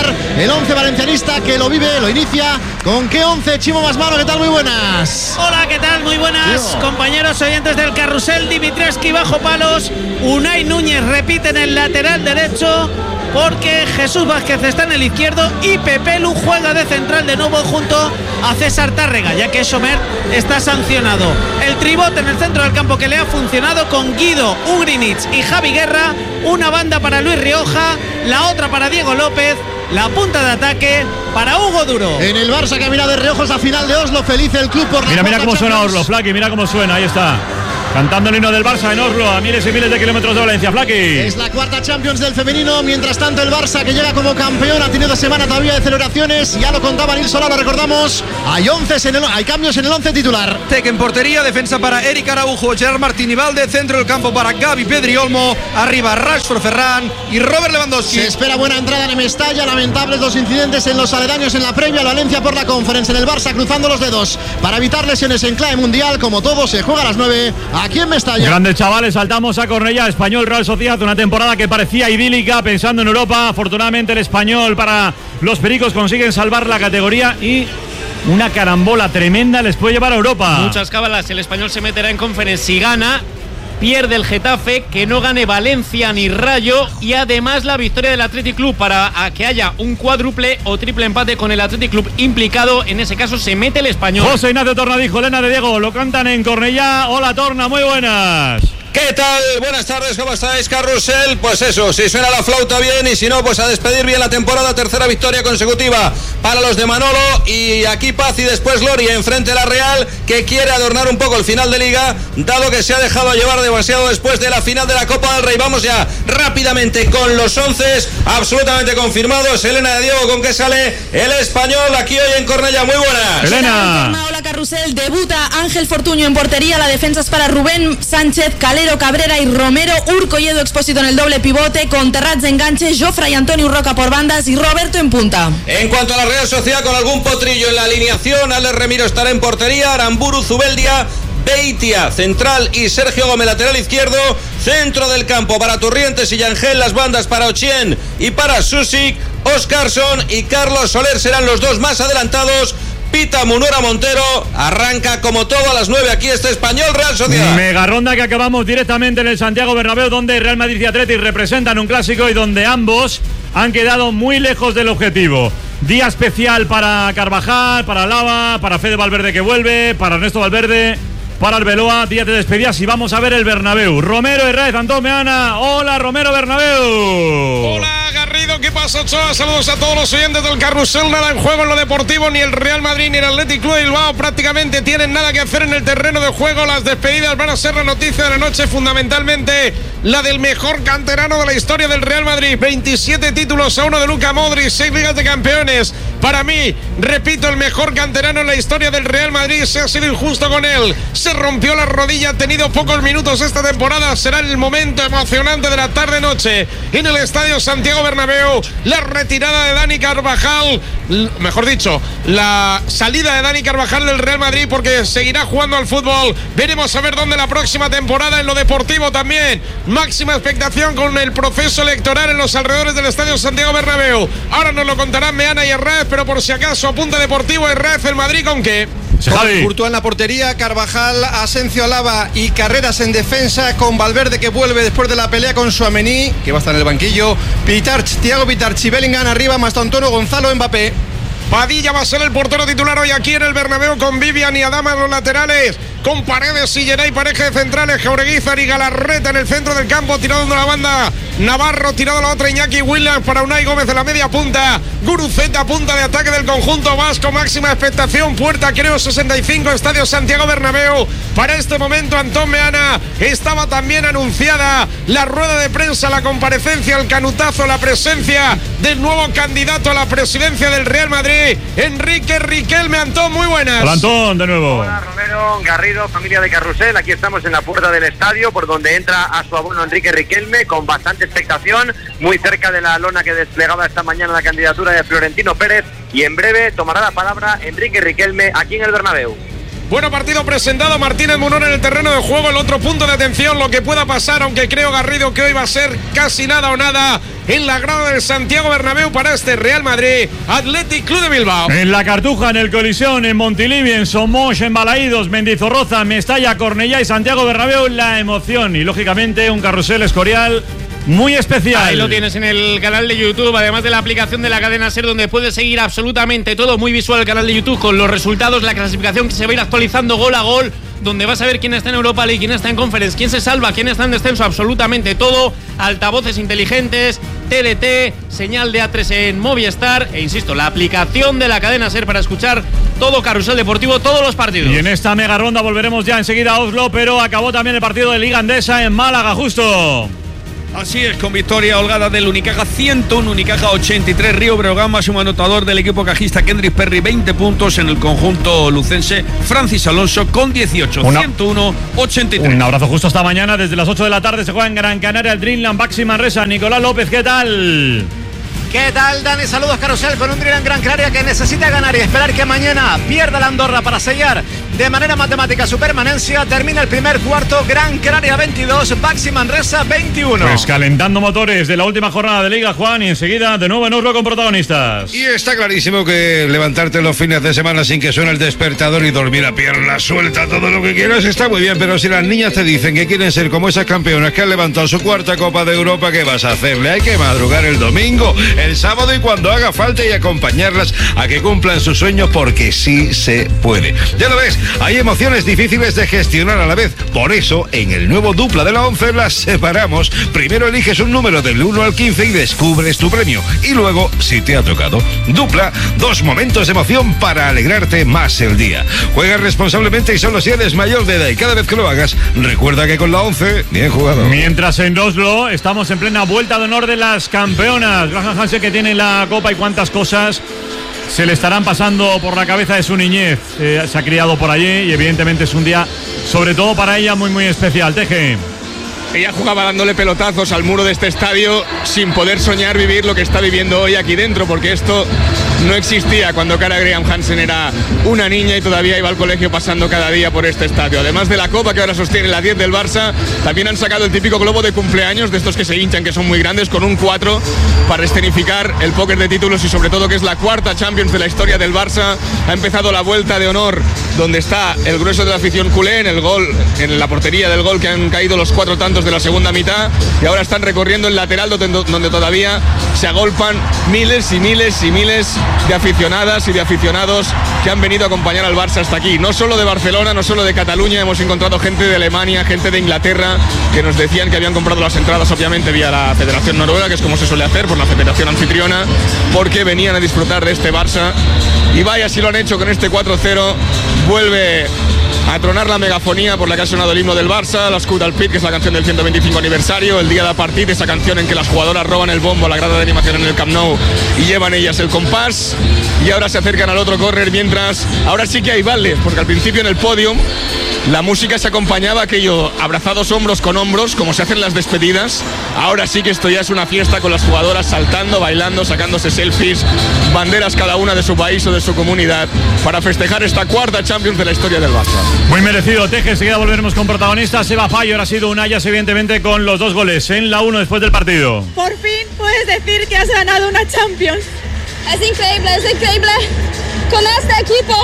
Speaker 9: el 11 valencianista que lo vive, lo inicia. ¿Con qué 11? Chimo Masmano, ¿qué tal? Muy buenas.
Speaker 17: Hola, ¿qué tal? Muy buenas, compañeros oyentes del carrusel. Dimitrescu bajo palos, Unai Núñez repite en el lateral derecho, porque Jesús Vázquez está en el izquierdo y Pepelu juega de central de nuevo junto a César Tárrega, ya que Sommer está sancionado. El tribote en el centro del campo que le ha funcionado con Guido, Ugrinic y Javi Guerra, una banda para Luis Rioja, la otra para Diego López, la punta de ataque para Hugo Duro.
Speaker 9: En el Barça que mira de reojos la final de Oslo, feliz el club por la
Speaker 3: Mira cómo suena Oslo, Flaky, mira cómo suena, ahí está. Cantando el himno del Barça en Oslo, a miles y miles de kilómetros de Valencia, Flaky.
Speaker 9: Es la cuarta Champions del femenino. Mientras tanto, el Barça, que llega como campeón, ha tenido semana todavía de celebraciones. Ya lo contaba Nil Solá, lo recordamos. Hay cambios en el 11 titular.
Speaker 6: Tec en portería, defensa para Eric Araujo, Gerard Martín y Valde, centro del campo para Gavi, Pedri Olmo, arriba Rashford, Ferran y Robert Lewandowski.
Speaker 9: Se espera buena entrada en Mestalla. Lamentables los incidentes en los aledaños en la previa. Valencia por la Conference en el Barça, cruzando los dedos para evitar lesiones en clave mundial. Como todo, se juega a las 9 aquí en Mestalla.
Speaker 3: Grandes chavales, saltamos a Cornellá. Español Real Sociedad, una temporada que parecía idílica pensando en Europa. Afortunadamente el Español, para los pericos, consiguen salvar la categoría y una carambola tremenda les puede llevar a Europa.
Speaker 8: Muchas cábalas, el Español se meterá en Conference si gana. Pierde el Getafe, que no gane Valencia ni Rayo, y además la victoria del Athletic Club para que haya un cuádruple o triple empate con el Athletic Club implicado. En ese caso se mete el Español.
Speaker 3: José Ignacio Tornadijo, Elena de Diego, lo cantan en Cornellá. Hola Torna, muy buenas.
Speaker 18: ¿Qué tal? Buenas tardes, ¿cómo estáis, Carrusel? Pues eso, si suena la flauta bien y si no, pues a despedir bien la temporada. Tercera victoria consecutiva para los de Manolo, y aquí paz y después gloria enfrente a la Real, que quiere adornar un poco el final de Liga, dado que se ha dejado llevar demasiado después de la final de la Copa del Rey. Vamos ya rápidamente con los 11 absolutamente confirmados. Elena de Diego, ¿con qué sale el Español aquí hoy en Cornellá? Muy buenas.
Speaker 3: Elena.
Speaker 15: Hola, Carrusel. Debuta Ángel Fortuño en portería. La defensa es para Rubén Sánchez, Calero, Cabrera y Romero. Urco y Edu Expósito en el doble pivote, con Terrats de enganche, Jofre y Antonio Roca por bandas y Roberto en punta.
Speaker 18: En cuanto a la Real Sociedad, con algún potrillo en la alineación, Alex Remiro estará en portería, Aramburu, Zubeldia, Beitia central y Sergio Gómez lateral izquierdo. Centro del campo para Turrientes y Yangel, las bandas para Ochien y para Susic. Oscarson y Carlos Soler serán los dos más adelantados. Pita Munora Montero, arranca como todo a las 9 aquí este Español Real Sociedad.
Speaker 3: Mega ronda que acabamos directamente en el Santiago Bernabéu, donde Real Madrid y Athletic representan un clásico y donde ambos han quedado muy lejos del objetivo. Día especial para Carvajal, para Lava, para Fede Valverde que vuelve, para Ernesto Valverde, para Arbeloa. Día de despedidas y vamos a ver el Bernabéu. Romero Herrera, Antón Meana. Hola Romero, Bernabéu.
Speaker 14: Hola Garrido, ¿qué pasa, Ochoa? Saludos a todos los oyentes del carrusel. Nada en juego en lo deportivo, ni el Real Madrid ni el Athletic Club de Bilbao prácticamente tienen nada que hacer en el terreno de juego. Las despedidas van a ser la noticia de la noche, fundamentalmente la del mejor canterano de la historia del Real Madrid. 27 títulos a uno de Luka Modric, 6 ligas de campeones. Para mí, repito, el mejor canterano en la historia del Real Madrid. Se ha sido injusto con él, se rompió la rodilla, ha tenido pocos minutos esta temporada. Será el momento emocionante de la tarde-noche en el Estadio Santiago Bernabéu. La retirada de Dani Carvajal, mejor dicho, la salida de Dani Carvajal del Real Madrid, porque seguirá jugando al fútbol. Veremos a ver dónde la próxima temporada. En lo deportivo también, máxima expectación con el proceso electoral en los alrededores del Estadio Santiago Bernabéu. Ahora nos lo contarán Meana y Herrera, pero por si acaso, apunte deportivo, Herrera, el Madrid ¿con qué?
Speaker 6: Courtois en la portería, Carvajal, Asensio, Alaba y Carreras en defensa, con Valverde que vuelve después de la pelea con Tchouaméni, que va a estar en el banquillo, Thiago Pitarch y Bellingham arriba, Mastantuono, Gonzalo, Mbappé.
Speaker 14: Padilla va a ser el portero titular hoy aquí en el Bernabéu, con Vivian y Adama en los laterales, con Paredes y Geray, pareja de centrales, Jaureguizar y Galarreta en el centro del campo, tirado de la banda Navarro, tirado a la otra Iñaki Williams, para Unai Gómez en la media punta, Guruceta, punta de ataque del conjunto vasco, máxima expectación, puerta creo 65, Estadio Santiago Bernabéu. Para este momento, Antón Meana, estaba también anunciada la rueda de prensa, la comparecencia, el canutazo, la presencia del nuevo candidato a la presidencia del Real Madrid, Enrique Riquelme. Antón, muy buenas.
Speaker 3: Hola Antón, de nuevo.
Speaker 19: Hola Romero, Garrido, familia de Carrusel. Aquí estamos en la puerta del estadio, por donde entra a su abono Enrique Riquelme, con bastante expectación, muy cerca de la lona que desplegaba esta mañana la candidatura de Florentino Pérez, y en breve tomará la palabra Enrique Riquelme aquí en el Bernabéu.
Speaker 14: Bueno, partido presentado. Martínez Munor en el terreno de juego. El otro punto de atención, lo que pueda pasar, aunque creo, Garrido, que hoy va a ser casi nada o nada en la grada del Santiago Bernabéu para este Real Madrid Athletic Club de Bilbao.
Speaker 3: En la Cartuja, en el Colisión, en Montilivi, en Somos, en Balaídos, Mendizorroza, Mestalla, Cornellá y Santiago Bernabéu, la emoción y lógicamente un carrusel Escorial muy especial.
Speaker 8: Ahí lo tienes en el canal de YouTube, además de la aplicación de la cadena SER, donde puedes seguir absolutamente todo, muy visual el canal de YouTube, con los resultados, la clasificación que se va a ir actualizando gol a gol, donde vas a ver quién está en Europa League, quién está en Conference, quién se salva, quién está en descenso, absolutamente todo, altavoces inteligentes, TDT, señal de A3 en Movistar, e insisto, la aplicación de la cadena SER para escuchar todo Carrusel Deportivo, todos los partidos.
Speaker 3: Y en esta mega ronda volveremos ya enseguida a Oslo, pero acabó también el partido de Liga Endesa en Málaga, justo.
Speaker 20: Así es, con victoria holgada del Unicaja 101, Unicaja 83, Río Breogán, máximo anotador del equipo cajista Kendrick Perry, 20 puntos en el conjunto lucense, Francis Alonso con 18, 101-83.
Speaker 3: Un abrazo justo hasta mañana, desde las 8 de la tarde se juega en Gran Canaria el Dreamland Baxi Manresa. Nicolás López, ¿qué tal?
Speaker 21: ¿Qué tal, Dani? Saludos, Carrusel, con un Dreamland Gran Canaria que necesita ganar y esperar que mañana pierda la Andorra para sellar de manera matemática su permanencia. Termina el primer cuarto, Gran Canaria 22, Baxi Manresa 21.
Speaker 3: Pues calentando motores de la última jornada de Liga, Juan, y enseguida de nuevo en Oslo con protagonistas.
Speaker 5: Y está clarísimo que levantarte los fines de semana sin que suene el despertador y dormir a pierna suelta todo lo que quieras está muy bien, pero si las niñas te dicen que quieren ser como esas campeonas que han levantado su cuarta Copa de Europa, ¿qué vas a hacerle? Hay que madrugar el domingo, el sábado y cuando haga falta, y acompañarlas a que cumplan sus sueños, porque sí se puede. Ya lo ves, hay emociones difíciles de gestionar a la vez. Por eso, en el nuevo Dupla de la 11 las separamos. Primero eliges un número del 1 al 15 y descubres tu premio. Y luego, si te ha tocado, Dupla, 2 momentos de emoción para alegrarte más el día. Juega responsablemente y solo si eres mayor de edad, y cada vez que lo hagas, recuerda que con la 11, bien jugado.
Speaker 3: Mientras en Oslo estamos en plena vuelta de honor de las campeonas. Graham Hansen, que tiene la Copa, y cuántas cosas se le estarán pasando por la cabeza de su niñez. Se ha criado por allí y evidentemente es un día, sobre todo para ella, muy muy especial. Teje.
Speaker 1: Ella jugaba dándole pelotazos al muro de este estadio sin poder soñar vivir lo que está viviendo hoy aquí dentro, porque esto no existía cuando Cara Graham Hansen era una niña y todavía iba al colegio pasando cada día por este estadio. Además de la copa que ahora sostiene la 10 del Barça, también han sacado el típico globo de cumpleaños, de estos que se hinchan, que son muy grandes, con un 4 para escenificar el póker de títulos, y sobre todo que es la cuarta Champions de la historia del Barça. Ha empezado la vuelta de honor, donde está el grueso de la afición culé, en el gol, en la portería del gol, que han caído los 4 tantos de la segunda mitad, y ahora están recorriendo el lateral donde todavía se agolpan miles y miles y miles de aficionadas y de aficionados que han venido a acompañar al Barça hasta aquí. No solo de Barcelona, no solo de Cataluña, hemos encontrado gente de Alemania, gente de Inglaterra, que nos decían que habían comprado las entradas, obviamente vía la Federación Noruega, que es como se suele hacer, por la Federación Anfitriona, porque venían a disfrutar de este Barça. Y vaya si lo han hecho con este 4-0. Vuelve a tronar la megafonía por la que ha sonado el himno del Barça, la Scut al Pit, que es la canción del 125 aniversario, el día de partit, esa canción en que las jugadoras roban el bombo a la grada de animación en el Camp Nou y llevan ellas el compás, y ahora se acercan al otro córner, mientras ahora sí que hay baldes, porque al principio en el podium la música se acompañaba aquello, abrazados hombros con hombros, como se hacen las despedidas. Ahora sí que esto ya es una fiesta, con las jugadoras saltando, bailando, sacándose selfies, banderas cada una de su país o de su comunidad, para festejar esta cuarta Champions de la historia del Barça.
Speaker 3: Muy merecido, Teje. Enseguida volveremos con protagonistas. Seba Fayol ha sido un Ayas, evidentemente, con los 2 goles en la 1 después del partido.
Speaker 22: Por fin puedes decir que has ganado una Champions.
Speaker 23: Es increíble, es increíble. Con este equipo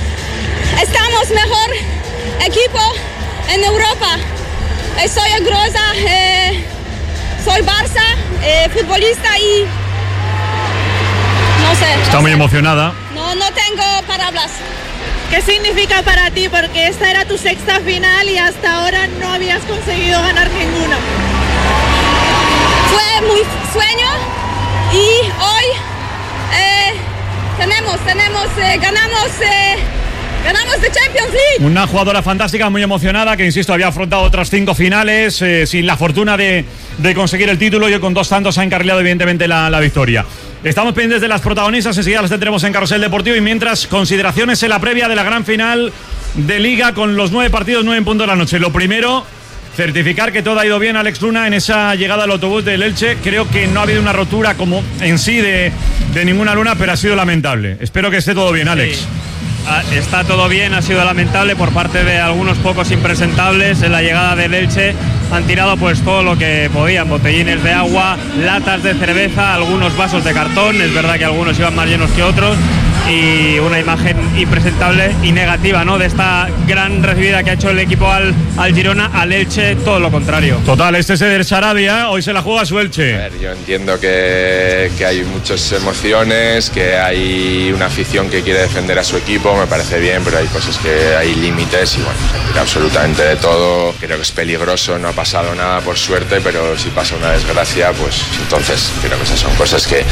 Speaker 23: estamos mejor equipo en Europa. Soy orgullosa, soy Barça, futbolista, y no sé.
Speaker 3: Está muy emocionada.
Speaker 23: No tengo palabras.
Speaker 22: ¿Qué significa para ti? Porque esta era tu 6ª final y hasta ahora no habías conseguido ganar ninguna.
Speaker 23: Fue muy sueño y hoy ganamos the Champions League.
Speaker 3: Una jugadora fantástica, muy emocionada, que insisto, había afrontado otras 5 finales sin la fortuna de conseguir el título, y con 2 tantos ha encarrilado evidentemente la victoria. Estamos pendientes de las protagonistas, enseguida las tendremos en Carrusel Deportivo, y mientras, consideraciones en la previa de la gran final de Liga, con los 9 partidos, 9 en punto de la noche. Lo primero, certificar que todo ha ido bien, Alex Luna, en esa llegada al autobús del Elche. Creo que no ha habido una rotura como en sí de ninguna luna, pero ha sido lamentable. Espero que esté todo bien, Alex.
Speaker 8: Sí.
Speaker 13: está todo bien, ha sido lamentable por parte de algunos pocos impresentables. En la llegada del Elche han tirado pues todo lo que podían, botellines de agua, latas de cerveza, algunos vasos de cartón. Es verdad que algunos iban más llenos que otros, y una imagen impresentable y negativa, ¿no?, de esta gran recibida que ha hecho el equipo al Girona. Al Elche todo lo contrario.
Speaker 3: Total, este es Eder Sarabia, hoy se la juega su Elche.
Speaker 2: A ver, yo entiendo que hay muchas emociones, que hay una afición que quiere defender a su equipo, me parece bien, pero hay cosas que hay límites y bueno, se tira absolutamente de todo. Creo que es peligroso, no ha pasado nada por suerte, pero si pasa una desgracia, pues entonces creo que esas son cosas que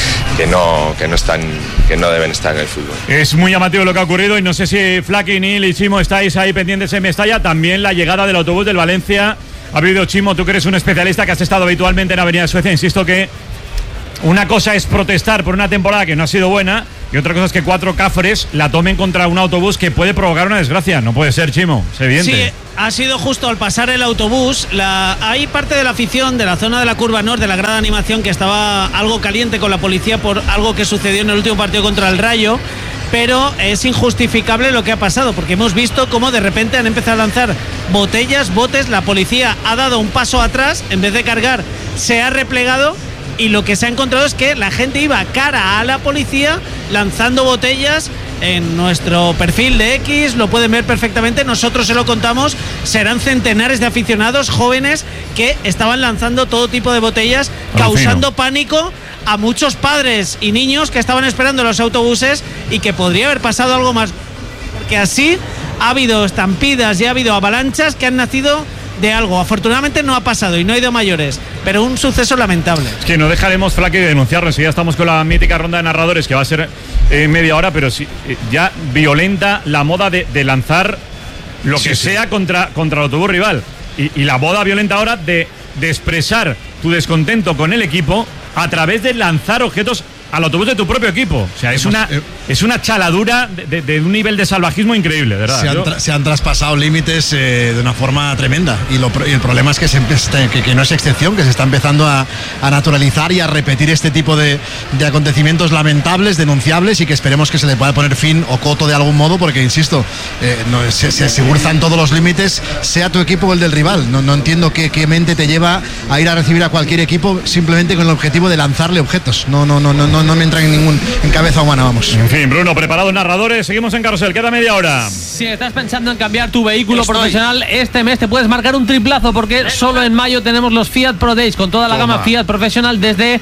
Speaker 2: no deben estar en el fútbol.
Speaker 3: Es muy llamativo lo que ha ocurrido y no sé si Flaky, Neil y Chimo estáis ahí pendientes en Mestalla. También la llegada del autobús del Valencia. Ha habido, Chimo, tú que eres un especialista que has estado habitualmente en Avenida Suecia, insisto que una cosa es protestar por una temporada que no ha sido buena y otra cosa es que 4 cafres la tomen contra un autobús que puede provocar una desgracia. No puede ser, Chimo, es evidente.
Speaker 17: Sí, ha sido justo al pasar el autobús. Hay parte de la afición de la zona de la curva norte, de la grada animación, que estaba algo caliente con la policía por algo que sucedió en el último partido contra el Rayo. Pero es injustificable lo que ha pasado, porque hemos visto cómo de repente han empezado a lanzar botellas, botes. La policía ha dado un paso atrás, en vez de cargar se ha replegado, y lo que se ha encontrado es que la gente iba cara a la policía lanzando botellas. En nuestro perfil de X lo pueden ver perfectamente, nosotros se lo contamos. Serán centenares de aficionados jóvenes que estaban lanzando todo tipo de botellas, causando pánico a muchos padres y niños que estaban esperando los autobuses, y que podría haber pasado algo más, porque así ha habido estampidas y ha habido avalanchas que han nacido de algo. Afortunadamente no ha pasado y no ha ido a mayores, pero un suceso lamentable.
Speaker 3: Es que no dejaremos, Flaky, de denunciarlo. Enseguida estamos con la mítica ronda de narradores, que va a ser media hora, pero sí, ya violenta la moda de lanzar lo que sea contra el autobús rival, y la moda violenta ahora de expresar tu descontento con el equipo a través de lanzar objetos al autobús de tu propio equipo. O sea, es una chaladura de un nivel de salvajismo increíble, de verdad.
Speaker 7: Se han traspasado límites de una forma tremenda, y el problema es que no es excepción, que se está empezando a naturalizar y a repetir este tipo de acontecimientos lamentables, denunciables, y que esperemos que se le pueda poner fin o coto de algún modo, porque insisto, se cruzan todos los límites, sea tu equipo o el del rival. No entiendo qué mente te lleva a ir a recibir a cualquier equipo simplemente con el objetivo de lanzarle objetos. No me entra en cabeza humana, vamos.
Speaker 3: En fin, Bruno, preparados narradores, seguimos en Carrusel, queda media hora.
Speaker 8: Si estás pensando en cambiar tu vehículo profesional, este mes te puedes marcar un triplazo, porque solo en mayo tenemos los Fiat Pro Days con toda la gama Fiat Professional desde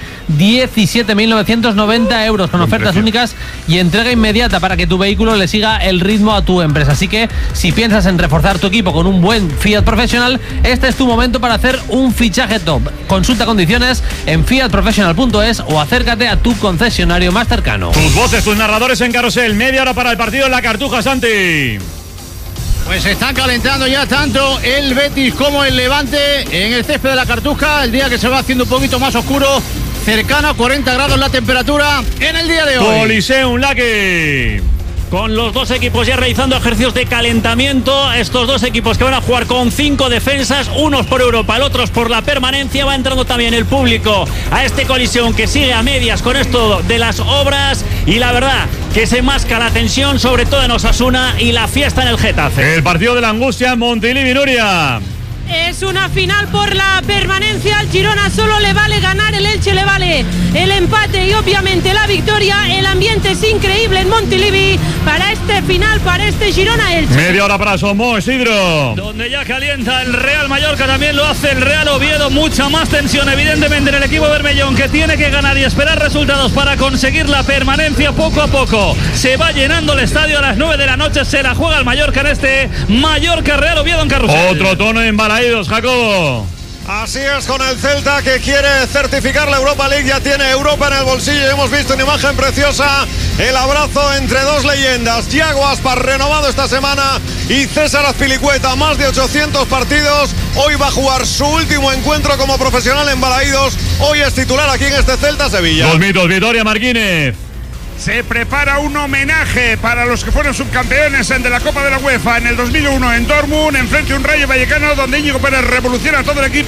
Speaker 8: 17.990 euros, con ofertas únicas y entrega inmediata para que tu vehículo le siga el ritmo a tu empresa. Así que si piensas en reforzar tu equipo con un buen Fiat Professional, este es tu momento para hacer un fichaje top. Consulta condiciones en fiatprofessional.es o acércate a tu concesionario más cercano.
Speaker 3: Tus voces, tus narradores en Carrusel, media hora para el partido en la Cartuja, Santi.
Speaker 9: Pues se están calentando ya tanto el Betis como el Levante en el césped de la Cartuja, el día que se va haciendo un poquito más oscuro, cercano a 40 grados la temperatura en el día de hoy.
Speaker 3: Coliseum Laque.
Speaker 10: Con los dos equipos ya realizando ejercicios de calentamiento. Estos dos equipos que van a jugar con 5 defensas, unos por Europa, el otros por la permanencia. Va entrando también el público a este Coliseum, que sigue a medias con esto de las obras, y la verdad que se masca la tensión, sobre todo en Osasuna, y la fiesta en el Getafe.
Speaker 3: El partido de la angustia en Montilivi, Nuria.
Speaker 12: Es una final por la permanencia. Al Girona solo le vale ganar, el Elche le vale el empate y obviamente la victoria. El ambiente es increíble en Montilivi para este final, para este Girona-Elche.
Speaker 3: Media hora para Somos, Isidro.
Speaker 10: Donde ya calienta el Real Mallorca, también lo hace el Real Oviedo. Mucha más tensión evidentemente en el equipo bermellón, que tiene que ganar y esperar resultados para conseguir la permanencia poco a poco. Se va llenando el estadio a las 9 de la noche, se la juega el Mallorca en este Mallorca-Real Oviedo en Carrusel.
Speaker 3: Otro tono en Jacobo.
Speaker 14: Así es, con el Celta, que quiere certificar la Europa League, ya tiene Europa en el bolsillo. Hemos visto una imagen preciosa, el abrazo entre dos leyendas, Yago Aspas, renovado esta semana, y César Azpilicueta, más de 800 partidos. Hoy va a jugar su último encuentro como profesional en Balaídos. Hoy es titular aquí en este Celta Sevilla.
Speaker 3: Dos mitos, Vitoria Martínez.
Speaker 16: Se prepara un homenaje para los que fueron subcampeones de la Copa de la UEFA en el 2001 en Dortmund, enfrente a un Rayo Vallecano donde Íñigo Pérez revoluciona todo el equipo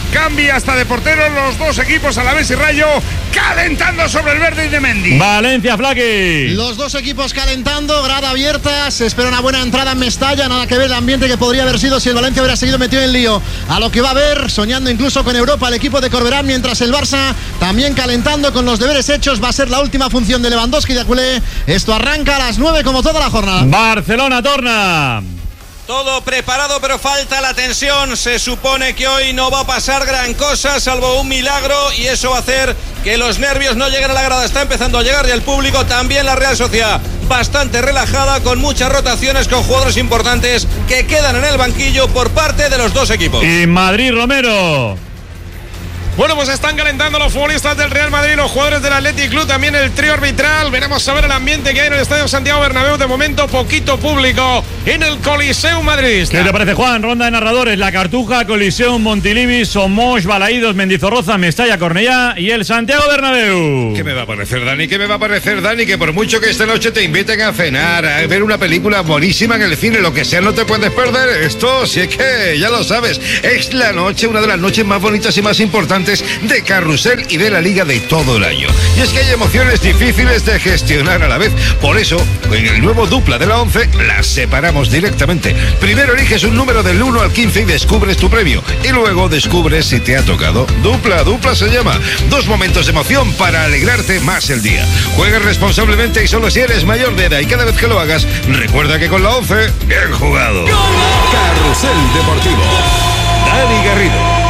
Speaker 16: cambia hasta de portero los dos equipos, Alavés y Rayo, calentando sobre el verde y de Mendy.
Speaker 3: Valencia, Flaky.
Speaker 7: Los dos equipos calentando, grada abierta, se espera una buena entrada en Mestalla, nada que ver el ambiente que podría haber sido si el Valencia hubiera seguido metido en lío. A lo que va a ver, soñando incluso con Europa, el equipo de Corberán, mientras el Barça también calentando con los deberes hechos. Va a ser la última función de Lewandowski y de Aculé. Esto arranca a las 9 como toda la jornada.
Speaker 3: Barcelona, torna.
Speaker 18: Todo preparado, pero falta la tensión. Se supone que hoy no va a pasar gran cosa, salvo un milagro, y eso va a hacer que los nervios no lleguen a la grada. Está empezando a llegar ya el público, también la Real Sociedad bastante relajada, con muchas rotaciones, con jugadores importantes que quedan en el banquillo por parte de los dos equipos.
Speaker 3: Y Madrid, Romero.
Speaker 4: Bueno, pues están calentando los futbolistas del Real Madrid, los jugadores del Athletic Club, también el trío arbitral. Veremos a ver el ambiente que hay en el Estadio Santiago Bernabéu. De momento, poquito público en el Coliseum Madrid.
Speaker 3: ¿Qué te parece, Juan? Ronda de narradores: La Cartuja, Coliseum, Montilivi, Somos, Balaídos, Mendizorroza, Mestalla, Cornellá y el Santiago Bernabéu.
Speaker 5: ¿Qué me va a parecer, Dani? ¿Qué me va a parecer, Dani? Que por mucho que esta noche te inviten a cenar, a ver una película buenísima en el cine, lo que sea, no te puedes perder esto. Si es que, ya lo sabes, es la noche, una de las noches más bonitas y más importantes de Carrusel y de la Liga de todo el año. Y es que hay emociones difíciles de gestionar a la vez. Por eso, en el nuevo Dupla de la 11, las separamos directamente. Primero eliges un número del 1 al 15 y descubres tu premio. Y luego descubres si te ha tocado. Dupla se llama. 2 momentos de emoción para alegrarte más el día. Juegas responsablemente y solo si eres mayor de edad. Y cada vez que lo hagas, recuerda que con la 11, bien jugado.
Speaker 11: Carrusel Deportivo. Dani Garrido.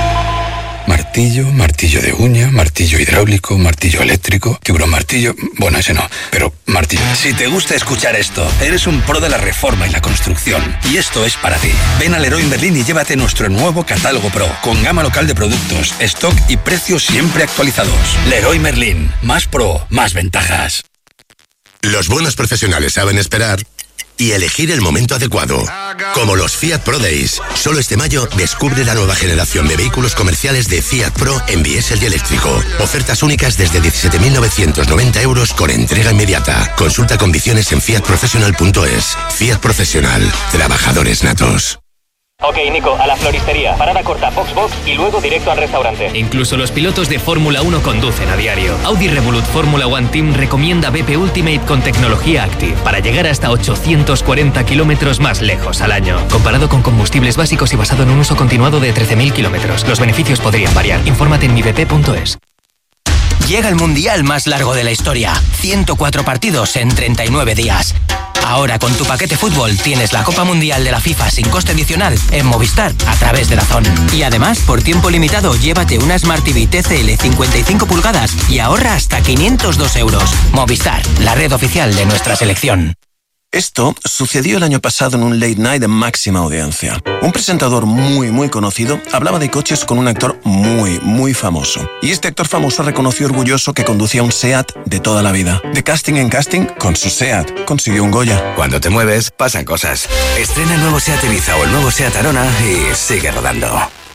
Speaker 11: Martillo de uña, martillo hidráulico, martillo eléctrico, martillo, bueno, ese no, pero martillo. Si te gusta escuchar esto, eres un pro de la reforma y la construcción, y esto es para ti. Ven a Leroy Merlin y llévate nuestro nuevo catálogo Pro, con gama local de productos, stock y precios siempre actualizados. Leroy Merlin, más pro, más ventajas.
Speaker 15: Los buenos profesionales saben esperar y elegir el momento adecuado. Como los Fiat Pro Days. Solo este mayo descubre la nueva generación de vehículos comerciales de Fiat Pro en diésel y eléctrico. Ofertas únicas desde 17.990 euros con entrega inmediata. Consulta condiciones en fiatprofessional.es. Fiat Profesional. Trabajadores natos.
Speaker 24: Ok, Nico, a la floristería, parada corta, box y luego directo al restaurante.
Speaker 25: Incluso los pilotos de Fórmula 1 conducen a diario. Audi Revolut Fórmula One Team recomienda BP Ultimate con tecnología Active para llegar hasta 840 kilómetros más lejos al año. Comparado con combustibles básicos y basado en un uso continuado de 13.000 kilómetros, los beneficios podrían variar. Infórmate en mibp.es.
Speaker 26: Llega el mundial más largo de la historia. 104 partidos en 39 días. Ahora con tu paquete fútbol tienes la Copa Mundial de la FIFA sin coste adicional en Movistar a través de DAZN. Y además, por tiempo limitado, llévate una Smart TV TCL 55 pulgadas y ahorra hasta 502 euros. Movistar, la red oficial de nuestra selección.
Speaker 27: Esto sucedió el año pasado en un late night de máxima audiencia. Un presentador muy conocido hablaba de coches con un actor muy famoso. Y este actor famoso reconoció orgulloso que conducía un SEAT de toda la vida. De casting en casting, con su SEAT consiguió un Goya.
Speaker 28: Cuando te mueves, pasan cosas. Estrena el nuevo SEAT Ibiza o el nuevo SEAT Arona y sigue rodando.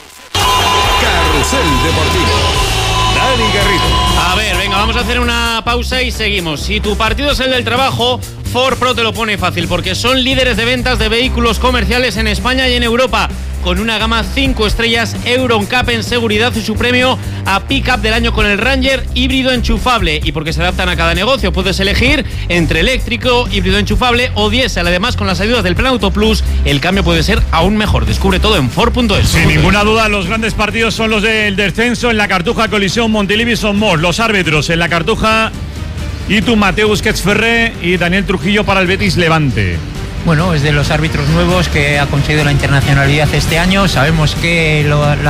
Speaker 11: Carrusel Deportivo. Dani Garrido.
Speaker 8: A ver, venga, vamos a hacer una pausa y seguimos. Si tu partido es el del trabajo, Ford Pro te lo pone fácil porque son líderes de ventas de vehículos comerciales en España y en Europa, con una gama 5 estrellas Euro NCAP en seguridad y su premio a Pickup del año con el Ranger híbrido enchufable, y porque se adaptan a cada negocio. Puedes elegir entre eléctrico, híbrido enchufable o diésel. Además, con las ayudas del Plan Auto Plus, el cambio puede ser aún mejor. Descubre todo en Ford.es.
Speaker 3: Sin ninguna duda, los grandes partidos son los del descenso. En la Cartuja, Coliseum, Montilivi, Somos. Los árbitros en la Cartuja, Itu Mateu Busquets Ferré y Daniel Trujillo para el Betis Levante.
Speaker 29: Bueno, es de los árbitros nuevos que ha conseguido la internacionalidad este año. Sabemos que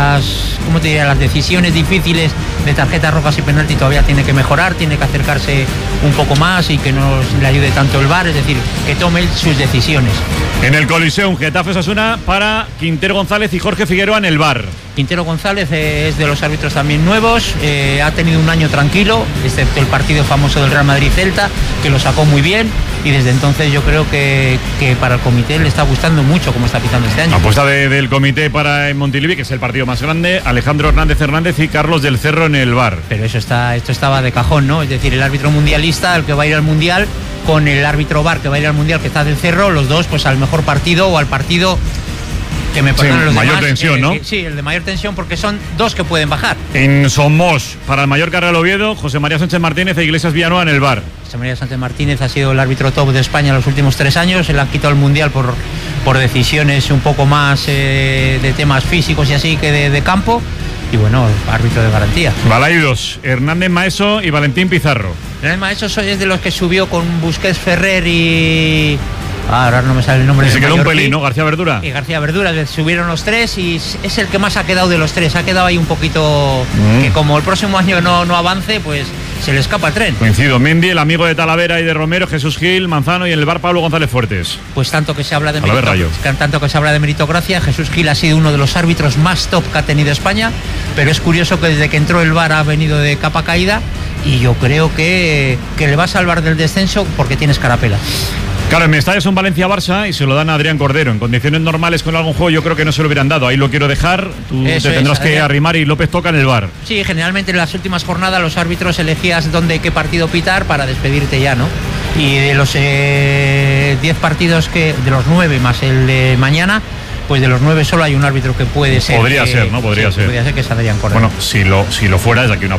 Speaker 29: las decisiones difíciles de tarjetas rojas y penalti todavía tiene que mejorar, tiene que acercarse un poco más y que no le ayude tanto el VAR, es decir, que tome sus decisiones.
Speaker 3: En el Coliseum, Getafe Osasuna para Quintero González y Jorge Figueroa en el VAR.
Speaker 29: Quintero González es de los árbitros también nuevos, ha tenido un año tranquilo, excepto el partido famoso del Real Madrid-Celta, que lo sacó muy bien, y desde entonces yo creo que para el comité le está gustando mucho cómo está pitando este año.
Speaker 3: Apuesta del comité para Montilivi, que es el partido más grande, Alejandro Hernández y Carlos del Cerro en el VAR.
Speaker 29: Pero esto estaba de cajón, ¿no? Es decir, el árbitro mundialista, el que va a ir al Mundial, con el árbitro VAR que va a ir al Mundial, que está del Cerro, los dos pues al mejor partido o al partido Que me perdonen los
Speaker 3: mayor
Speaker 29: demás,
Speaker 3: tensión, ¿no?
Speaker 29: Sí, el de mayor tensión, porque son dos que pueden bajar.
Speaker 3: En Somos, para el Mallorca Real Oviedo, José María Sánchez Martínez e Iglesias Villanueva en el VAR.
Speaker 29: José María Sánchez Martínez ha sido el árbitro top de España en los últimos 3 años. Se le han quitado el Mundial por decisiones un poco más de temas físicos y así que de campo. Y bueno, árbitro de garantía.
Speaker 3: Balaidos, Hernández Maeso y Valentín Pizarro.
Speaker 29: Hernández Maeso es de los que subió con Busquets, Ferrer y... ahora no me sale el nombre.
Speaker 3: Y se quedó un pelín, ¿no? García Verdura.
Speaker 29: Y García Verdura, subieron los 3 y es el que más ha quedado de los 3. Ha quedado ahí un poquito que como el próximo año no avance, pues se le escapa el tren.
Speaker 3: Coincido. Mendy, el amigo de Talavera y de Romero, Jesús Gil, Manzano y en el VAR Pablo González Fuertes.
Speaker 29: Pues tanto que se habla de meritocracia, Jesús Gil ha sido uno de los árbitros más top que ha tenido España, pero es curioso que desde que entró el VAR ha venido de capa caída y yo creo que le va a salvar del descenso porque tiene escarapela.
Speaker 3: Claro, en Mestalla es un Valencia-Barça y se lo dan a Adrián Cordero. En condiciones normales con algún juego yo creo que no se lo hubieran dado. Ahí lo quiero dejar, tú te tendrás que arrimar y López toca en el VAR.
Speaker 29: Sí, generalmente en las últimas jornadas los árbitros elegías qué partido pitar para despedirte ya, ¿no? Y de los 10 partidos de los 9 más el de mañana, pues de los 9 solo hay un árbitro que puede ser.
Speaker 3: Podría ser, ¿no? Podría ser
Speaker 29: que es Adrián Cordero.
Speaker 3: Bueno, si lo fuera, es aquí una